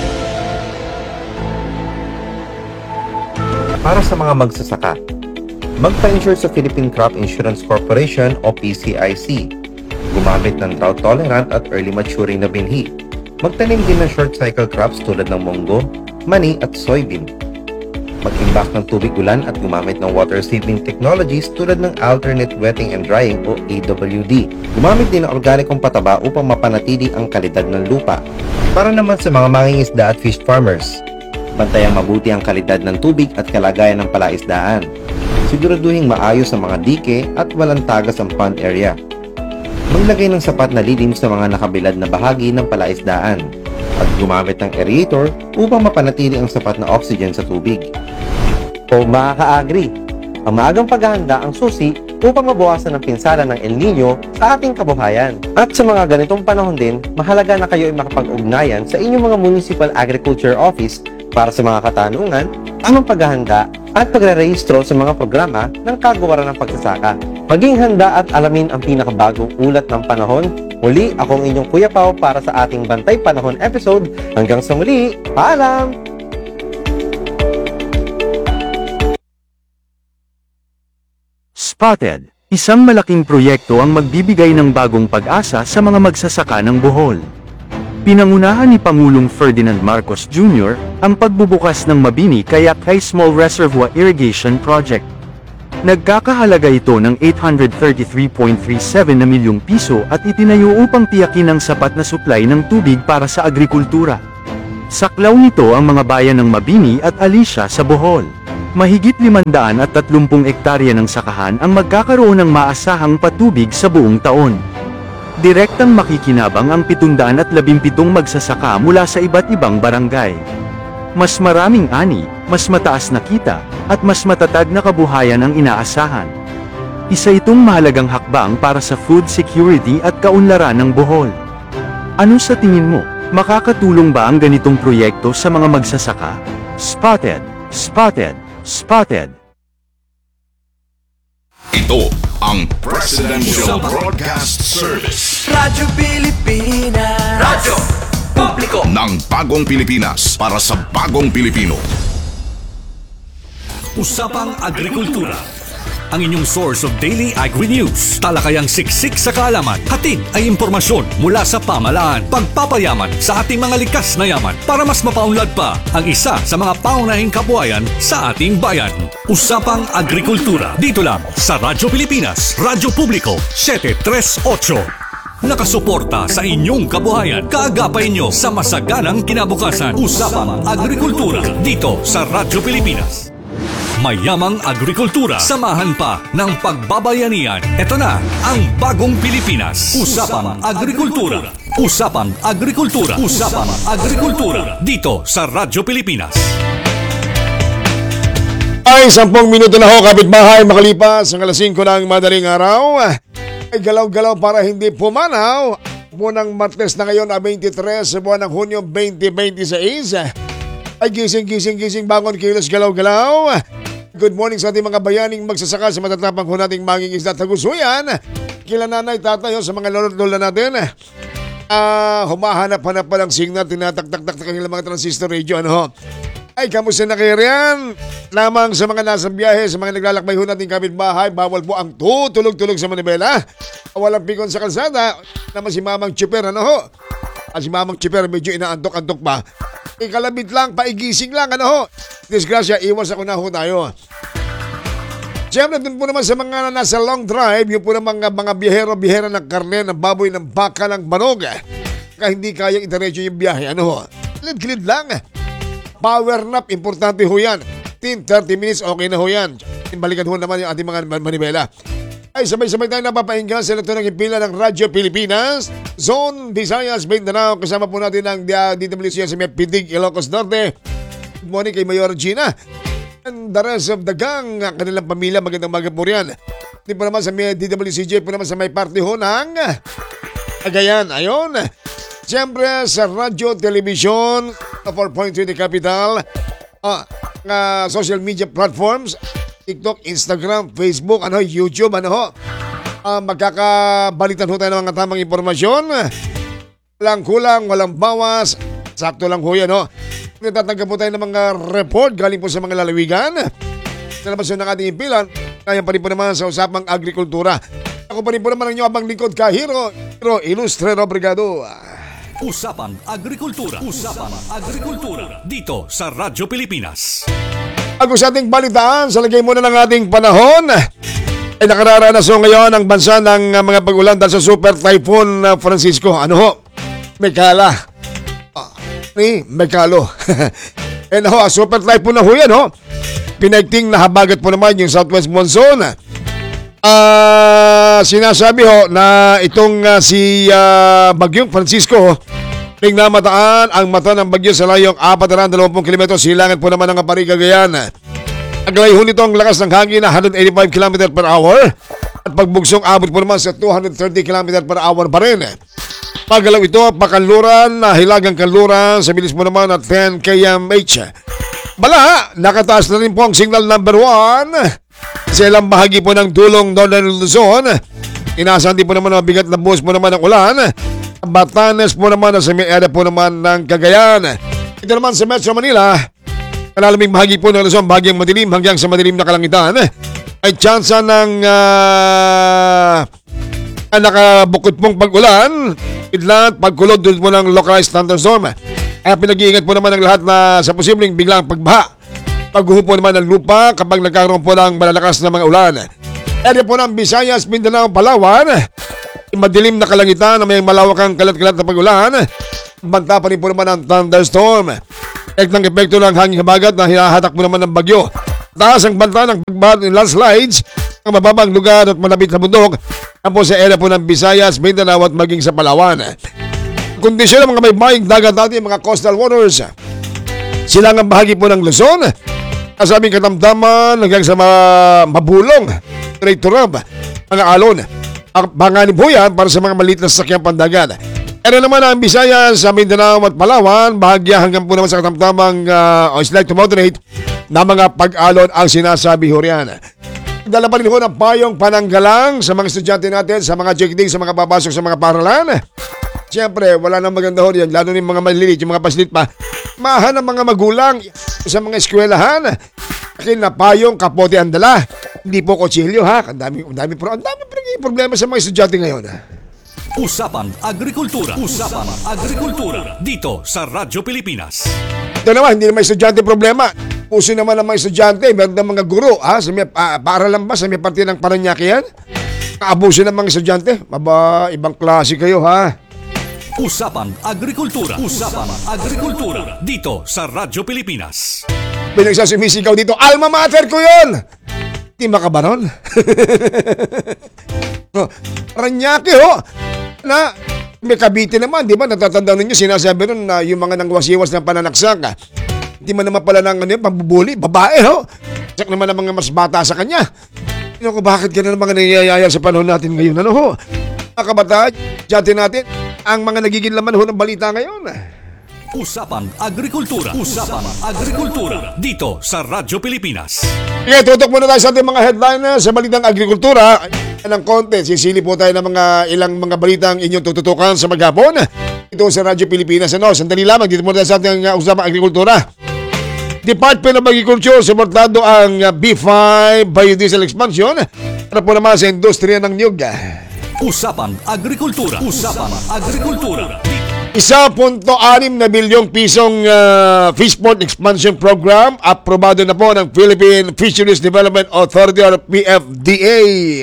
Para sa mga magsasaka, magpa-insure sa Philippine Crop Insurance Corporation o P C I C. Gumamit ng drought-tolerant at early maturing na binhi. Magtanim din ng short-cycle crops tulad ng munggo, mani at soybean. Mag-imbak ng tubig ulan at gumamit ng water-saving technologies tulad ng alternate wetting and drying o A W D. Gumamit din ng organikong pataba upang mapanatili ang kalidad ng lupa. Para naman sa mga mangingisda at fish farmers, bantayang mabuti ang kalidad ng tubig at kalagayan ng palaisdaan. Siguraduhin maayos ang mga dike at walang tagas ang pond area. Maglagay ng sapat na lilim sa mga nakabilad na bahagi ng palaisdaan at gumamit ng aerator upang mapanatili ang sapat na oxygen sa tubig. O mga ka-agri, ang maagang paghahanda ang susi upang mabawasan ang pinsala ng El Nino sa ating kabuhayan. At sa mga ganitong panahon din, mahalaga na kayo ay makapag-ugnayan sa inyong mga Municipal Agriculture Office para sa mga katanungan, tamang paghahanda at pagre-rehistro sa mga programa ng kagawaran ng pagsasaka. Maging handa at alamin ang pinakabagong ulat ng panahon. Muli, akong inyong Kuya Pao para sa ating Bantay Panahon episode. Hanggang sa muli, paalam! Spotted, isang malaking proyekto ang magbibigay ng bagong pag-asa sa mga magsasaka ng Bohol. Pinangunahan ni Pangulong Ferdinand Marcos Junior ang pagbubukas ng Mabini Kayak Small Reservoir Irrigation Project. Nagkakahalaga ito ng eight hundred thirty-three point three seven na milyong piso at itinayo upang tiyakin ang sapat na supply ng tubig para sa agrikultura. Saklaw nito ang mga bayan ng Mabini at Alicia sa Bohol. Mahigit limandaan at tatlumpung ektarya ng sakahan ang magkakaroon ng maasahang patubig sa buong taon. Direktang makikinabang ang pitundaan at labimpitong magsasaka mula sa iba't ibang barangay. Mas maraming ani, mas mataas na kita, at mas matatag na kabuhayan ang inaasahan. Isa itong mahalagang hakbang para sa food security at kaunlaran ng Bohol. Ano sa tingin mo? Makakatulong ba ang ganitong proyekto sa mga magsasaka? Spotted, spotted, spotted. Ito ang Presidential Broadcast Service. Radyo Pilipinas. Radyo Publiko Ng bagong Pilipinas para sa bagong Pilipino. Usapang Agrikultura. Ang inyong source of daily agri-news. Talakayang siksik sa kaalaman. Hatid ay impormasyon mula sa pamalaan. Pagpapayaman sa ating mga likas na yaman para mas mapaunlad pa ang isa sa mga paunahing kabuhayan sa ating bayan. Usapang Agrikultura. Dito lang sa Radyo Pilipinas, Radyo Publiko, seven three eight. Nakasuporta sa inyong kabuhayan. Kaagapay nyo sa masaganang kinabukasan. Usapang Agrikultura dito sa Radyo Pilipinas. Mayamang agrikultura. Samahan pa ng pagbabayanihan. Ito na ang bagong Pilipinas. Usapang Agrikultura. Usapang Agrikultura. Usapang Agrikultura dito sa Radyo Pilipinas. Ay, sampung minuto na ho, kapitbahay, makalipas ang alas singko ng madaling araw. Ay galaw-galaw para hindi pumanaw. Munang Martes na ngayon, twenty-three sa buwan ng Hunyo twenty twenty-six. Ay gising, gising, gising, bangon, kilos, galaw-galaw. Good morning sa ating mga bayaning magsasaka sa matatapang ko nating manging isda tagusuyan. Kila nanay, tatay, sa mga lolo-lola natin. Ah, uh, humahanap-hanap pa ng signal, tinatak-tak-tak sa kanilang mga transistor radio, ano ho. Ay, kamusta na kayo riyan? Lamang sa mga nasa biyahe, sa mga naglalakbay ho nating kapitbahay, bawal po ang tutulog-tulog sa manibela. Walang pikon sa kalsada, naman si Mamang Chipper, ano ho? Ah, si Mamang Chipper, medyo inaantok-antok pa. Ikalabit lang, paigising lang, ano ho? Disgrasya, iwas ako na ho tayo. Siyempre, dun po naman sa mga nasa long drive, yung po naman mga, mga biyahero-biyahera ng karne, ng baboy, ng baka, ng banog. Kaya hindi kayang itiretso yung biyahe, ano ho? Kilid-kilid lang. Power nap, importante ho yan. fifteen to thirty minutes, okay na ho yan. Balikan ho naman yung ating mga manibela. Ay, sabay-sabay tayo napapahinga sa ito ng impila ng Radyo Pilipinas. Zone, Visayas, Mindanao. Kasama po natin ang D W C S M F Pidig, Ilocos Norte. Good morning kay Mayor Gina. And the rest of the gang, kanilang pamilya, magandang maga po riyan. Hindi po naman sa may D W C J, po naman sa may party ho ng Cagayan. Ayon. Siyempre sa radyo, television, four point three The Capital, uh, uh, social media platforms, TikTok, Instagram, Facebook, ano, YouTube, ano ho. Uh, magkakabalitan ho tayo ng mga tamang impormasyon. Walang kulang, walang bawas. Sakto lang ho yan, ho. Natatanggap po tayo ng mga report galing po sa mga lalawigan. Nalabas yun ng ating impilan. Kaya pa rin po naman sa usapang agrikultura. Ako pa rin po naman ang inyo abang lingkod kahiro. Hiro Ilustre Obrigado. Usapang Agrikultura. Usapang Agrikultura dito sa Radyo Pilipinas. Ako sa ating balitaan, sa lagay muna ng ating panahon, ay nakararanas ho ngayon ang bansa ng uh, mga pag-ulan dahil sa Super Typhoon uh, Francisco. Ano ho? Mekala. Uh, ni Mekalo. Eh na ho, Super Typhoon na ho yan ho. Pinagting na habagat po naman yung Southwest Monsoon. Uh, sinasabi ho na itong uh, si uh, Bagyong Francisco ring namataan ang mata ng bagyo sa layong four hundred twenty kilometro silangan po naman ng Apari, Cagayan. Ang layho nito ang lakas ng hangin na one hundred eighty-five kilometers per hour at pagbugsong abot po naman sa two hundred thirty kilometers per hour pa rin. Pagalaw ito, pakanluran, hilagang kanluran sa bilis po naman at ten kilometers per hour. Bala, nakataas na rin po ang signal number one sa ilang bahagi po ng dulong Northern Luzon. Inaasahan din po naman ang mabigat na buhos po naman ng ulan. Batanes po naman sa may area po naman ng Cagayan. Ito naman sa Metro Manila, kalalaming bahagi po ng Luzon, bahagyang madilim hanggang sa madilim na kalangitan. Ay tsansa ng uh, nakabukod pong pag-ulan, idlat, pagkulod doon po ng localized thunderstorm. Ay pinag-iingat po naman ng lahat na sa posibleng biglang pagbaha paghuhupo naman ng lupa kapag nagkaroon po ng malalakas na mga ulan. Area po ng Visayas, Mindanao, Palawan, madilim na kalangitan na may malawakang kalat-kalat na pag-ulan. Banta pa rin po naman ang thunderstorm. Ektang epekto ng hangin habagat na hinahatak mo naman ng bagyo. Taas ang banta ng pagbaha ng landslides, ang mababang lugar at malapit na bundok ang po sa area po ng Visayas, Mindanao at maging sa Palawan. Kondisyon ng mga may maying dagat natin, mga coastal waters. Silangang bahagi po ng Luzon, kasabing katamdaman hanggang sa mga mabulong, straight to rub, mga alon. Ang panganib po yan para sa mga maliit na sasakyang pandagat. Pero naman ang Visayas, sa Mindanao at Palawan, bahagya hanggang po naman sa katamtamang uh, o slight to moderate na mga pag-alon ang sinasabi ho riyan. Dala pa rin ho ng payong pananggalang sa mga estudyante natin, sa mga checking, sa mga papasok sa mga paralan. Siyempre, wala nang maganda ho riyan, lalo na yung mga maliliit, yung mga paslit pa. Mahan ng mga magulang sa mga eskwelahan. Akin na payong, kapote ang dala. Hindi po kutsilyo ha. Ang dami, ang dami, ang dami problema sa mga estudyante ngayon. Usapan Agrikultura. Usapan Agrikultura. Dito sa Radyo Pilipinas. Ito naman, hindi naman estudyante problema. Puso naman ng mga estudyante, meron ng mga guro. Ha? Sa may, uh, para lang ba sa may parte ng Paranaque yan? Abuso ng mga estudyante. Maba, ibang klase kayo ha. Usapan Agrikultura. Usapan Agrikultura. Dito sa Radyo Pilipinas. Pinagsasumisigaw dito, alma mater ko yun! Di makabaron. Paranaque ho. Na may Cavite naman, di ba? Natatandaan ninyo, sinasabi nun na yung mga nangwasiwas ng pananaksak. Hindi man naman pala ng ano, pambubuli, babae ho. Sak naman ang mga mas bata sa kanya. Ano ko, bakit ganun ang mga nangyayaya sa panahon natin ngayon? Ano ho? Mga kabataan, dyan natin, ang mga nagiging laman ho ng balita ngayon. Usapan Agrikultura. Usapan Agrikultura. Dito sa Radyo Pilipinas. Okay, tutok muna tayo sa ating mga headline sa balitang agrikultura. Ng konti, sisili po tayo ng mga ilang mga balitang inyong tututukan sa maghapon. Ito sa Radyo Pilipinas. Ano, sandali lamang, dito muna tayo sa ating uh, usapang agrikultura. Department of Agriculture, suportado ang uh, B five biodiesel expansion para po naman sa industriya ng niyog. Usapan Agrikultura. Usapan Agrikultura. isa punto anim na bilyong pisong uh, Fishport Expansion Program aprobado na po ng Philippine Fisheries Development Authority or P F D A.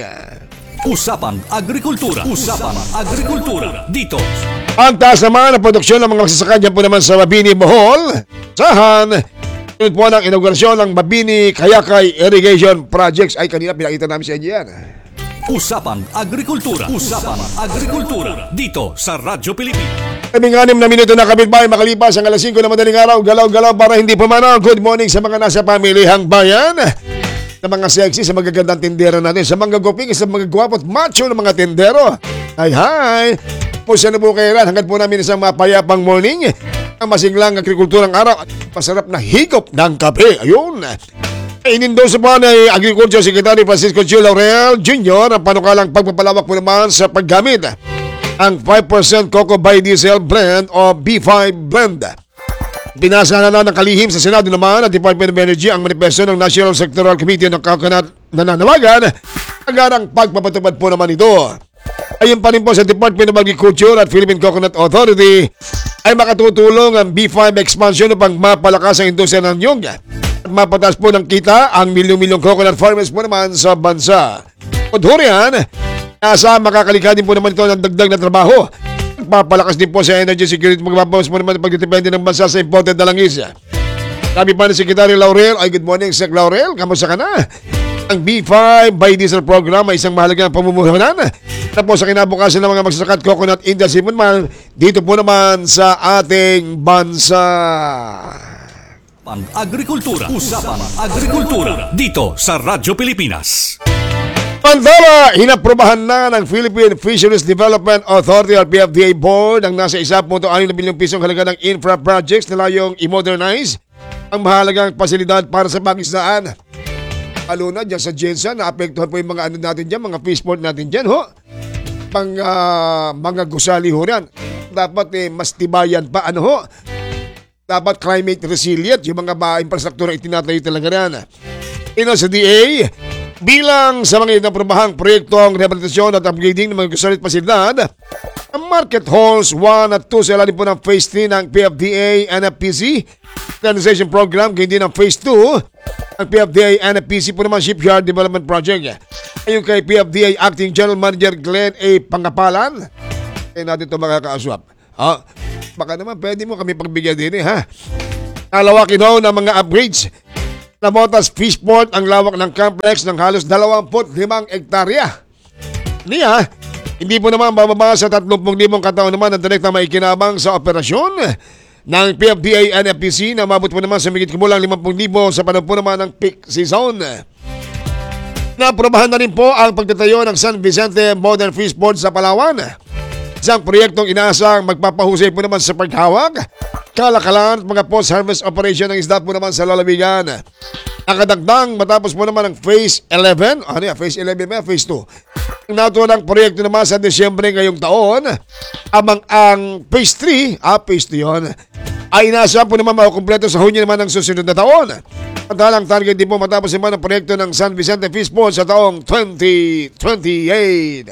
Usapan Agrikultura. Usapan Agrikultura. Dito. Ang taas naman ang produksyon ng mga magsasaka dyan po naman sa Mabini, Bohol. Sahan, yun po ng inaugurasyon ng Mabini Kayakay Irrigation Projects. Ay, kanina pinakita namin sa inyo yan. Usapan Agrikultura. Usapan Agrikultura. Dito sa Radyo Pilipinas. Kaming anim na minuto na kapitbahay makalipas ang alas singko na madaling araw. Galaw-galaw para hindi pumanaw. Good morning sa mga nasa pamilihang bayan. Sa mga sexy, sa magagandang tindero natin. Sa mga guping, sa mga gwapo at macho ng mga tindero. Ay, hi! Pusa na po kayo rin. Hanggang po namin isang mapayapang morning. Ang masinglang agrikulturang araw at masarap na higop ng kape. Ayun! Inindoso po ni Agriculture Secretary Francisco G. Laurel Junior ang panukalang pagpapalawak po naman sa paggamit ang five percent Cocoa Biodiesel Blend o B five Blend. Binasa na na ng kalihim sa Senado naman at Department of Energy ang manifesto ng National Sectoral Committee ng Coconut na nanawagan agarang pagpapatupad po naman ito. Ayon pa rin po sa Department of Agriculture at Philippine Coconut Authority ay makatutulong ang B five expansion upang mapalakas ang industriya ng nyog at mapataas po ng kita ang milyong-milyong coconut farmers po naman sa bansa. Udhurian, nasa makakalikha din po naman ito ng dagdag na trabaho. Papalakas din po sa energy security, magpapawas po naman ang pagdidepende ng bansa sa imported na langis. Sabi pa ni Secretary Laurel, ay good morning Sec Laurel, kamusta ka na? Ang B five Biodiesel Program ay isang mahalagang pamumuhunan na po sa kinabukasan ng mga magsasakat coconut industry po naman dito po naman sa ating bansa. Agrikultura. Usapan Agrikultura. Dito sa Radyo Pilipinas. Pandora, inaprobahan na ng Philippine Fisheries Development Authority or P F D A Board ang nasa one point six na bilyong pisong halaga ng infra projects na layong i-modernize ang mahalagang pasilidad para sa pangisdaan. Lalo na dyan sa Jensen, naapektuhan po yung mga ano natin dyan, mga fishport natin dyan, ho. Pang uh, mga gusali ho yan. Dapat eh, mas tibayan pa, ano ho. Dapat climate resilient, yung mga ba infrastruktura itinatayo talaga yan. Ino sa D A, bilang sa mga inaprobahang proyektong rehabilitasyon at upgrading ng mga gusali at pasilidad, ang market halls one at two sa ilalim po ng phase three ng P F D A N F P C Modernization Program, kundi ng Phase two ng P F D A N F P C po naman Shipyard Development Project. Ayon kay P F D A Acting General Manager Glenn A. Pangapalan, eh natin ito mga kaaswap. Ha? Baka naman pwede mo kami pagbigyan din eh, ha? Nalawakin ho ng mga upgrades. Namotas Fishport ang lawak ng complex ng halos dalawampu't limang hektarya. Niya, hindi po naman bababa sa tatlumpu't limang kataon naman ang direkta maikinabang sa operasyon ng P F D A N F P C na mabot po naman sa migit kumulang limampu't libo sa panahon po naman ng peak season. Naprobahan na rin po ang pagtatayo ng San Vicente Modern Fishport sa Palawan. Isang proyektong inaasang magpapahusay po naman sa paghawak, kalakalan at mga post-harvest operation ng isda po naman sa lalawigan. Nakadagdang matapos po naman ang Phase eleven, ano yan, Phase eleven ba, Phase two. Ang natulang proyekto naman sa Desyembre ngayong taon, amang ang Phase three, ah, Phase two yun, ay nasa po naman makukumpleto sa Hunyo naman ng susunod na taon. Pantalang target din po matapos naman ang proyekto ng San Vicente Fishport sa taong twenty twenty-eight.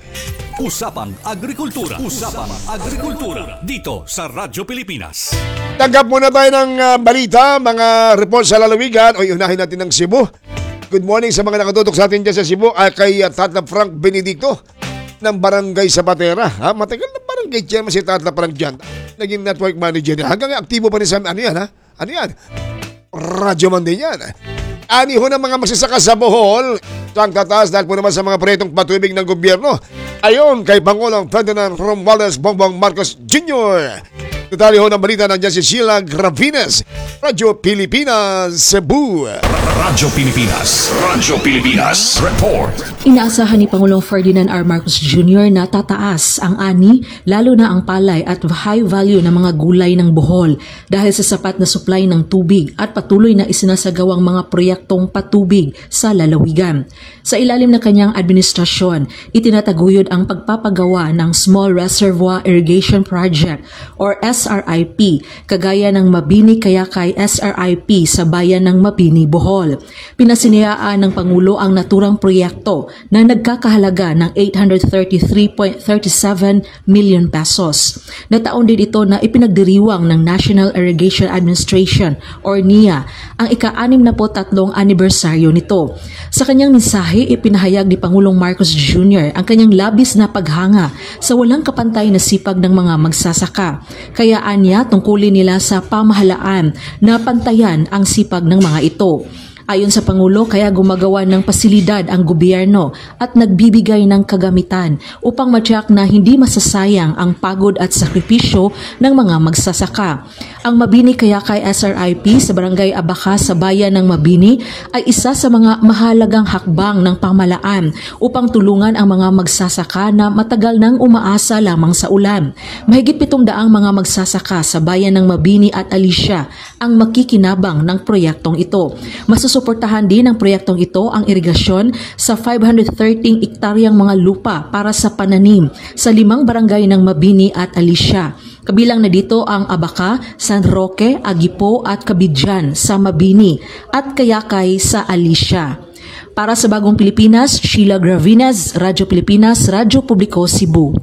Usapang Agrikultura. Usapang Agrikultura. Dito sa Radyo Pilipinas. Tanggap muna tayo ng uh, balita, mga report sa lalawigan. O unahin natin ng Cebu. Good morning sa mga nakatutok sa atin dyan sa Cebu. Ay kay uh, Tatla Frank Benedicto ng Barangay Zapatera. Ha? Matagal na barangay chairman si Tatla Frank dyan. Naging network manager. Hanggang aktibo pa rin sa ano yan, ha? Ano yan? Radyo man din yan. Ani ho ng mga magsasaka sa Bohol. Sang tataas dahil po naman sa mga proyektong patubig ng gobyerno. Ayon kay Pangulong Ferdinand Romualdez Bongbong Marcos Junior Detalye ho ng balita nandiyan si Sheila Gravines, Radyo Pilipinas, Cebu. Radyo Pilipinas. Radyo Pilipinas. Report. Inaasahan ni Pangulong Ferdinand R. Marcos Junior na tataas ang ani, lalo na ang palay at high value ng mga gulay ng Bohol dahil sa sapat na supply ng tubig at patuloy na isinasagawang mga proyektong patubig sa lalawigan. Sa ilalim ng kanyang administrasyon, itinataguyod ang pagpapagawa ng Small Reservoir Irrigation Project or S R I P, kagaya ng Mabini Kayakay S R I P sa bayan ng Mabini, Bohol. Pinasinayaan ng Pangulo ang naturang proyekto na nagkakahalaga ng eight hundred thirty-three point three seven million pesos. Nataon din ito na ipinagdiriwang ng National Irrigation Administration or N I A ang ika-anim na po tatlong anibersaryo nito. Sa kanyang mensahe, ipinahayag ni Pangulong Marcos Junior ang kanyang labis na paghanga sa walang kapantay na sipag ng mga magsasaka. Kaya anya tungkulin nila sa pamahalaan na pantayan ang sipag ng mga ito. Ayon sa Pangulo, kaya gumagawa ng pasilidad ang gobyerno at nagbibigay ng kagamitan upang matyak na hindi masasayang ang pagod at sakripisyo ng mga magsasaka. Ang Mabini Kayakay S R I P sa Barangay Abaca sa bayan ng Mabini ay isa sa mga mahalagang hakbang ng pamahalaan upang tulungan ang mga magsasaka na matagal nang umaasa lamang sa ulan. Mahigit pitong daang mga magsasaka sa bayan ng Mabini at Alicia ang makikinabang ng proyektong ito. Masusuportahan din ng proyektong ito ang irigasyon sa five hundred thirteen hektaryang mga lupa para sa pananim sa limang barangay ng Mabini at Alicia. Kabilang na dito ang Abaca, San Roque, Agipo at Cabidjan sa Mabini at Kayakay sa Alicia. Para sa Bagong Pilipinas, Sheila Gravines, Radyo Pilipinas, Radyo Publiko, Cebu.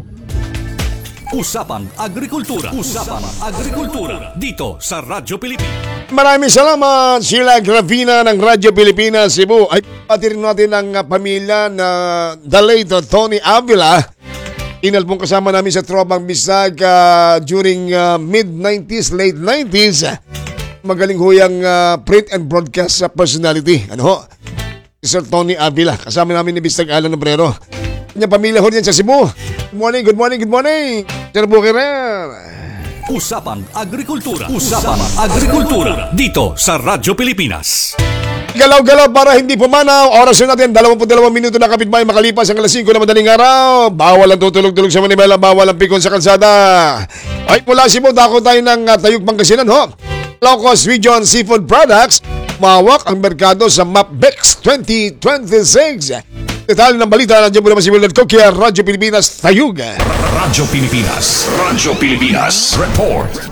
Usapang Agrikultura. Usapang Agrikultura. Dito sa Radyo Pilipinas. Maraming salamat, Sheila Gravina ng Radyo Pilipinas, Cebu. Ay pati rin natin ang uh, pamilya na the late Tony Avila. Inal pong kasama namin sa Tropang Bisag uh, during uh, mid-nineties, late nineties. Magaling huyang uh, print and broadcast uh, personality. Ano ho? Sir Tony Avila. Kasama namin ni Bisag Alan Obrero. Kanyang pamilya ho diyan sa Cebu. Good morning, good morning, good morning. Sir Bukirer. Usapang Agrikultura. Usapang Agrikultura. Dito sa Radyo Pilipinas. Galaw-galaw para hindi pumanaw. Oras na natin, dalawampu't dalawang minuto na kapitbahay makalipas ang alas singko na madaling araw. Bawal ang tutulog-tulog sa Manibela, bawal ang pikon sa kalsada. Ay mula Cebu, dako tayo ng uh, Tayug Pangasinan ho. Locos Region Seafood Products. Mawak ang merkado sa MapBex twenty twenty-six. Detalye ng balita, nandiyan po naman si Willard Coquia, Radyo Pilipinas, Tayug. Radyo Pilipinas. Radyo Pilipinas. Report.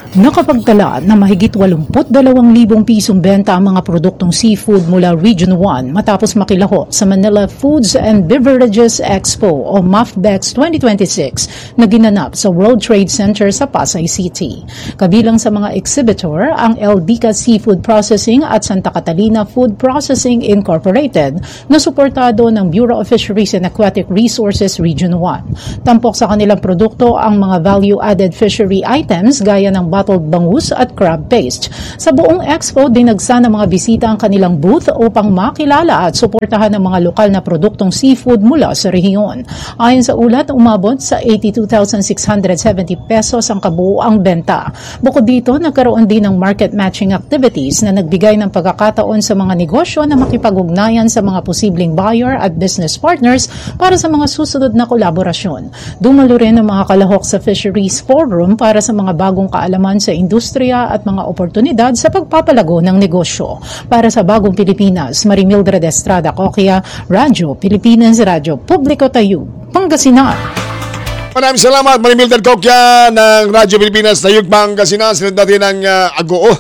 Nakapagtala na mahigit eighty-two thousand pisong benta ang mga produktong seafood mula Region one matapos makilaho sa Manila Foods and Beverages Expo o MAFBEX twenty twenty-six na ginanap sa World Trade Center sa Pasay City. Kabilang sa mga exhibitor ang El Dica Seafood Processing at Santa Catalina Food Processing Incorporated na suportado ng Bureau of Fisheries and Aquatic Resources Region one. Tampok sa kanilang produkto ang mga value-added fishery items gaya ng bottled bangus at crab paste. Sa buong expo, dinagsa ng mga bisita ang kanilang booth upang makilala at suportahan ang mga lokal na produktong seafood mula sa rehiyon. Ayon sa ulat, umabot sa eighty-two thousand six hundred seventy pesos ang kabuuang benta. Bukod dito, nagkaroon din ng market matching activities na nagbigay ng pagkakataon sa mga negosyo na makipag-ugnayan sa mga posibleng buyer at business partners para sa mga susunod na kolaborasyon. Dumalo rin ang mga kalahok sa Fisheries Forum para sa mga bagong kaalaman sa industriya at mga oportunidad sa pagpapalago ng negosyo. Para sa Bagong Pilipinas, Marimildred Estrada Coquia, Radyo Pilipinas, Radyo Publiko Tayo, Pangasinan. Maraming salamat, Marimildred Coquia ng Radyo Pilipinas, Tayo, Pangasinan. Sinunod natin ang uh, Agoo.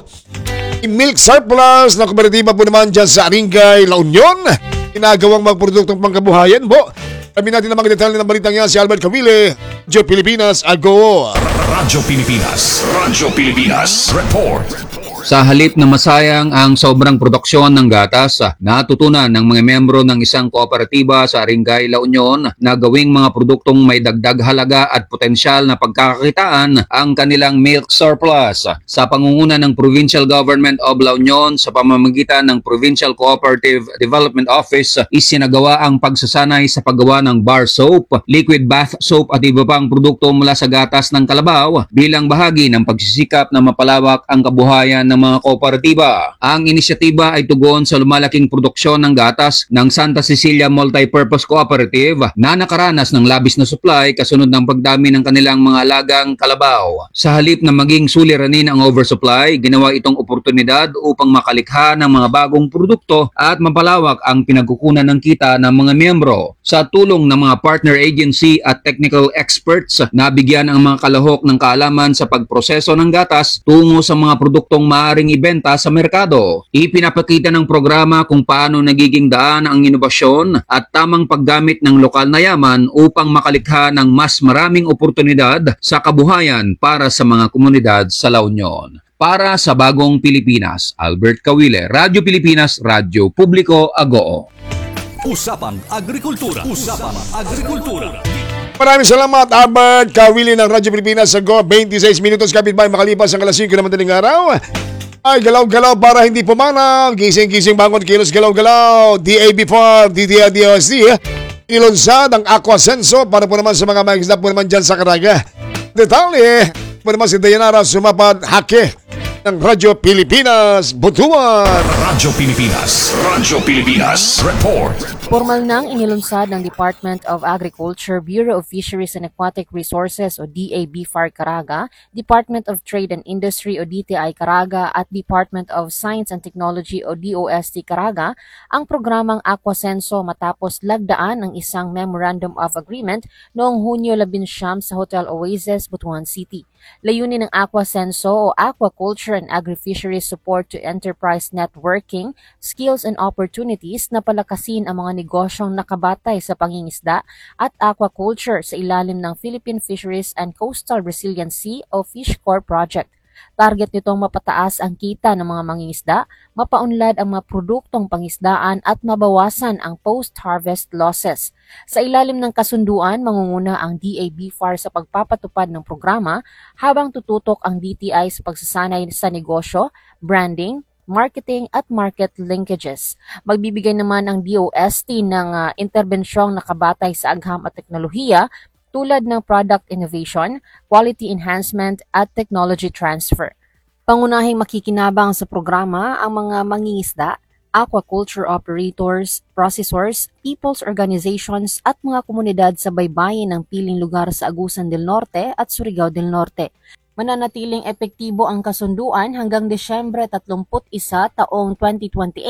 Milk surplus na kooperatiba po naman dyan sa Aringay, La Union. Ginagawang magproduktong pangkabuhayan po. Kami natin ang mga detalye ng balitang yan si Albert Cavile, Radyo Pilipinas, Agoo. Radyo Pilipinas, Radyo Pilipinas, Report. Sa halip na masayang ang sobrang produksyon ng gatas, natutunan ng mga miyembro ng isang kooperatiba sa Aringay, La Union na gawing mga produktong may dagdag halaga at potensyal na pagkakakitaan ang kanilang milk surplus. Sa pangunguna ng Provincial Government of La Union sa pamamagitan ng Provincial Cooperative Development Office, isinagawa ang pagsasanay sa paggawa ng bar soap, liquid bath soap at iba pang produkto mula sa gatas ng kalabaw bilang bahagi ng pagsisikap na mapalawak ang kabuhayan ng mga kooperatiba. Ang inisyatiba ay tugon sa lumalaking produksyon ng gatas ng Santa Cecilia Multipurpose Cooperative na nakaranas ng labis na supply kasunod ng pagdami ng kanilang mga alagang kalabaw. Sa halip na maging suliranin ang oversupply, ginawa itong oportunidad upang makalikha ng mga bagong produkto at mapalawak ang pinagkukunan ng kita ng mga miyembro. Sa tulong ng mga partner agency at technical experts, nabigyan ang mga kalahok ng kaalaman sa pagproseso ng gatas tungo sa mga produktong maaaring ibenta sa merkado. Ipinapakita ng programa kung paano nagiging daan ang inobasyon at tamang paggamit ng lokal na yaman upang makalikha ng mas maraming oportunidad sa kabuhayan para sa mga komunidad sa La Union. Para sa Bagong Pilipinas, Albert Cavile, Radyo Pilipinas, Radyo Publiko, Agoo. Usapang Agrikultura. Usapang Agrikultura. Maraming salamat, Albert Cavile ng Radyo Pilipinas, Agoo. twenty-six minutos kapitbahay makalipas ang alas singko na madaling araw. Ay, galaw-galaw para hindi pumanaw. Gising-gising bangon, kilos galaw-galaw. D A B Farm, D T A D O S D. Ilunsad ang Aquasenso para po naman sa mga magisda po naman dyan sa Caraga. Detalye po naman si Dayanara Sumapad Hake ng Radyo Pilipinas, Butuan. Radyo Pilipinas, Radyo Pilipinas, Report. Formal nang inilunsad ng Department of Agriculture, Bureau of Fisheries and Aquatic Resources o D A B F A R Caraga, Department of Trade and Industry o D T I Caraga at Department of Science and Technology o D O S T Caraga ang programang Aquasenso matapos lagdaan ng isang Memorandum of Agreement noong Hunyo labing siyam sa Hotel Oasis, Butuan City. Layunin ng Aquasenso o Aquaculture and Agri-Fisheries Support to Enterprise Networking, Skills and Opportunities na palakasin ang mga negosyong nakabatay sa pangingisda at aquaculture sa ilalim ng Philippine Fisheries and Coastal Resiliency o FishCorp Project. Target nitong mapataas ang kita ng mga mangingisda, mapaunlad ang mga produktong pangisdaan at mabawasan ang post-harvest losses. Sa ilalim ng kasunduan, mangunguna ang D A B F A R sa pagpapatupad ng programa habang tututok ang D T I sa pagsasanay sa negosyo, branding, marketing at market linkages. Magbibigay naman ang D O S T ng uh, interbensyong nakabatay sa agham at teknolohiya tulad ng product innovation, quality enhancement at technology transfer. Pangunahing makikinabang sa programa ang mga mangingisda, aquaculture operators, processors, people's organizations at mga komunidad sa baybayin ng piling lugar sa Agusan del Norte at Surigao del Norte. Mananatiling epektibo ang kasunduan hanggang Desyembre tatlumpu't isa taong twenty twenty-eight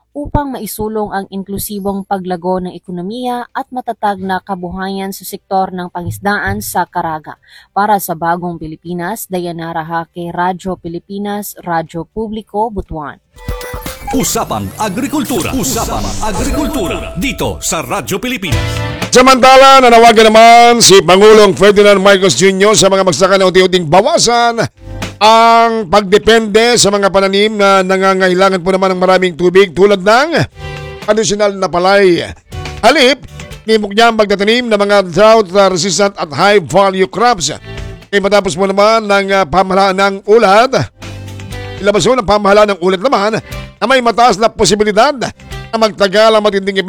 upang maisulong ang inklusibong paglago ng ekonomiya at matatag na kabuhayan sa sektor ng pangisdaan sa Caraga. Para sa Bagong Pilipinas, Dayanara Hake, Radyo Pilipinas, Radyo Publiko, Butuan. Usapang Agrikultura. Usapang Agrikultura dito sa Radyo Pilipinas. Samantala, nanawagan naman si Pangulong Ferdinand Marcos Junior sa mga magsasaka na unti-unting bawasan ang pagdepende sa mga pananim na nangangailangan po naman ng maraming tubig tulad ng additional na palay. Halip, nimok niya magtatanim ng mga drought-resistant at high-value crops. E matapos po naman ng uh, pamahalaan ng ulat, ilabas po ng pamahalaan ng ulat naman na may mataas na posibilidad na magtagal ang matinding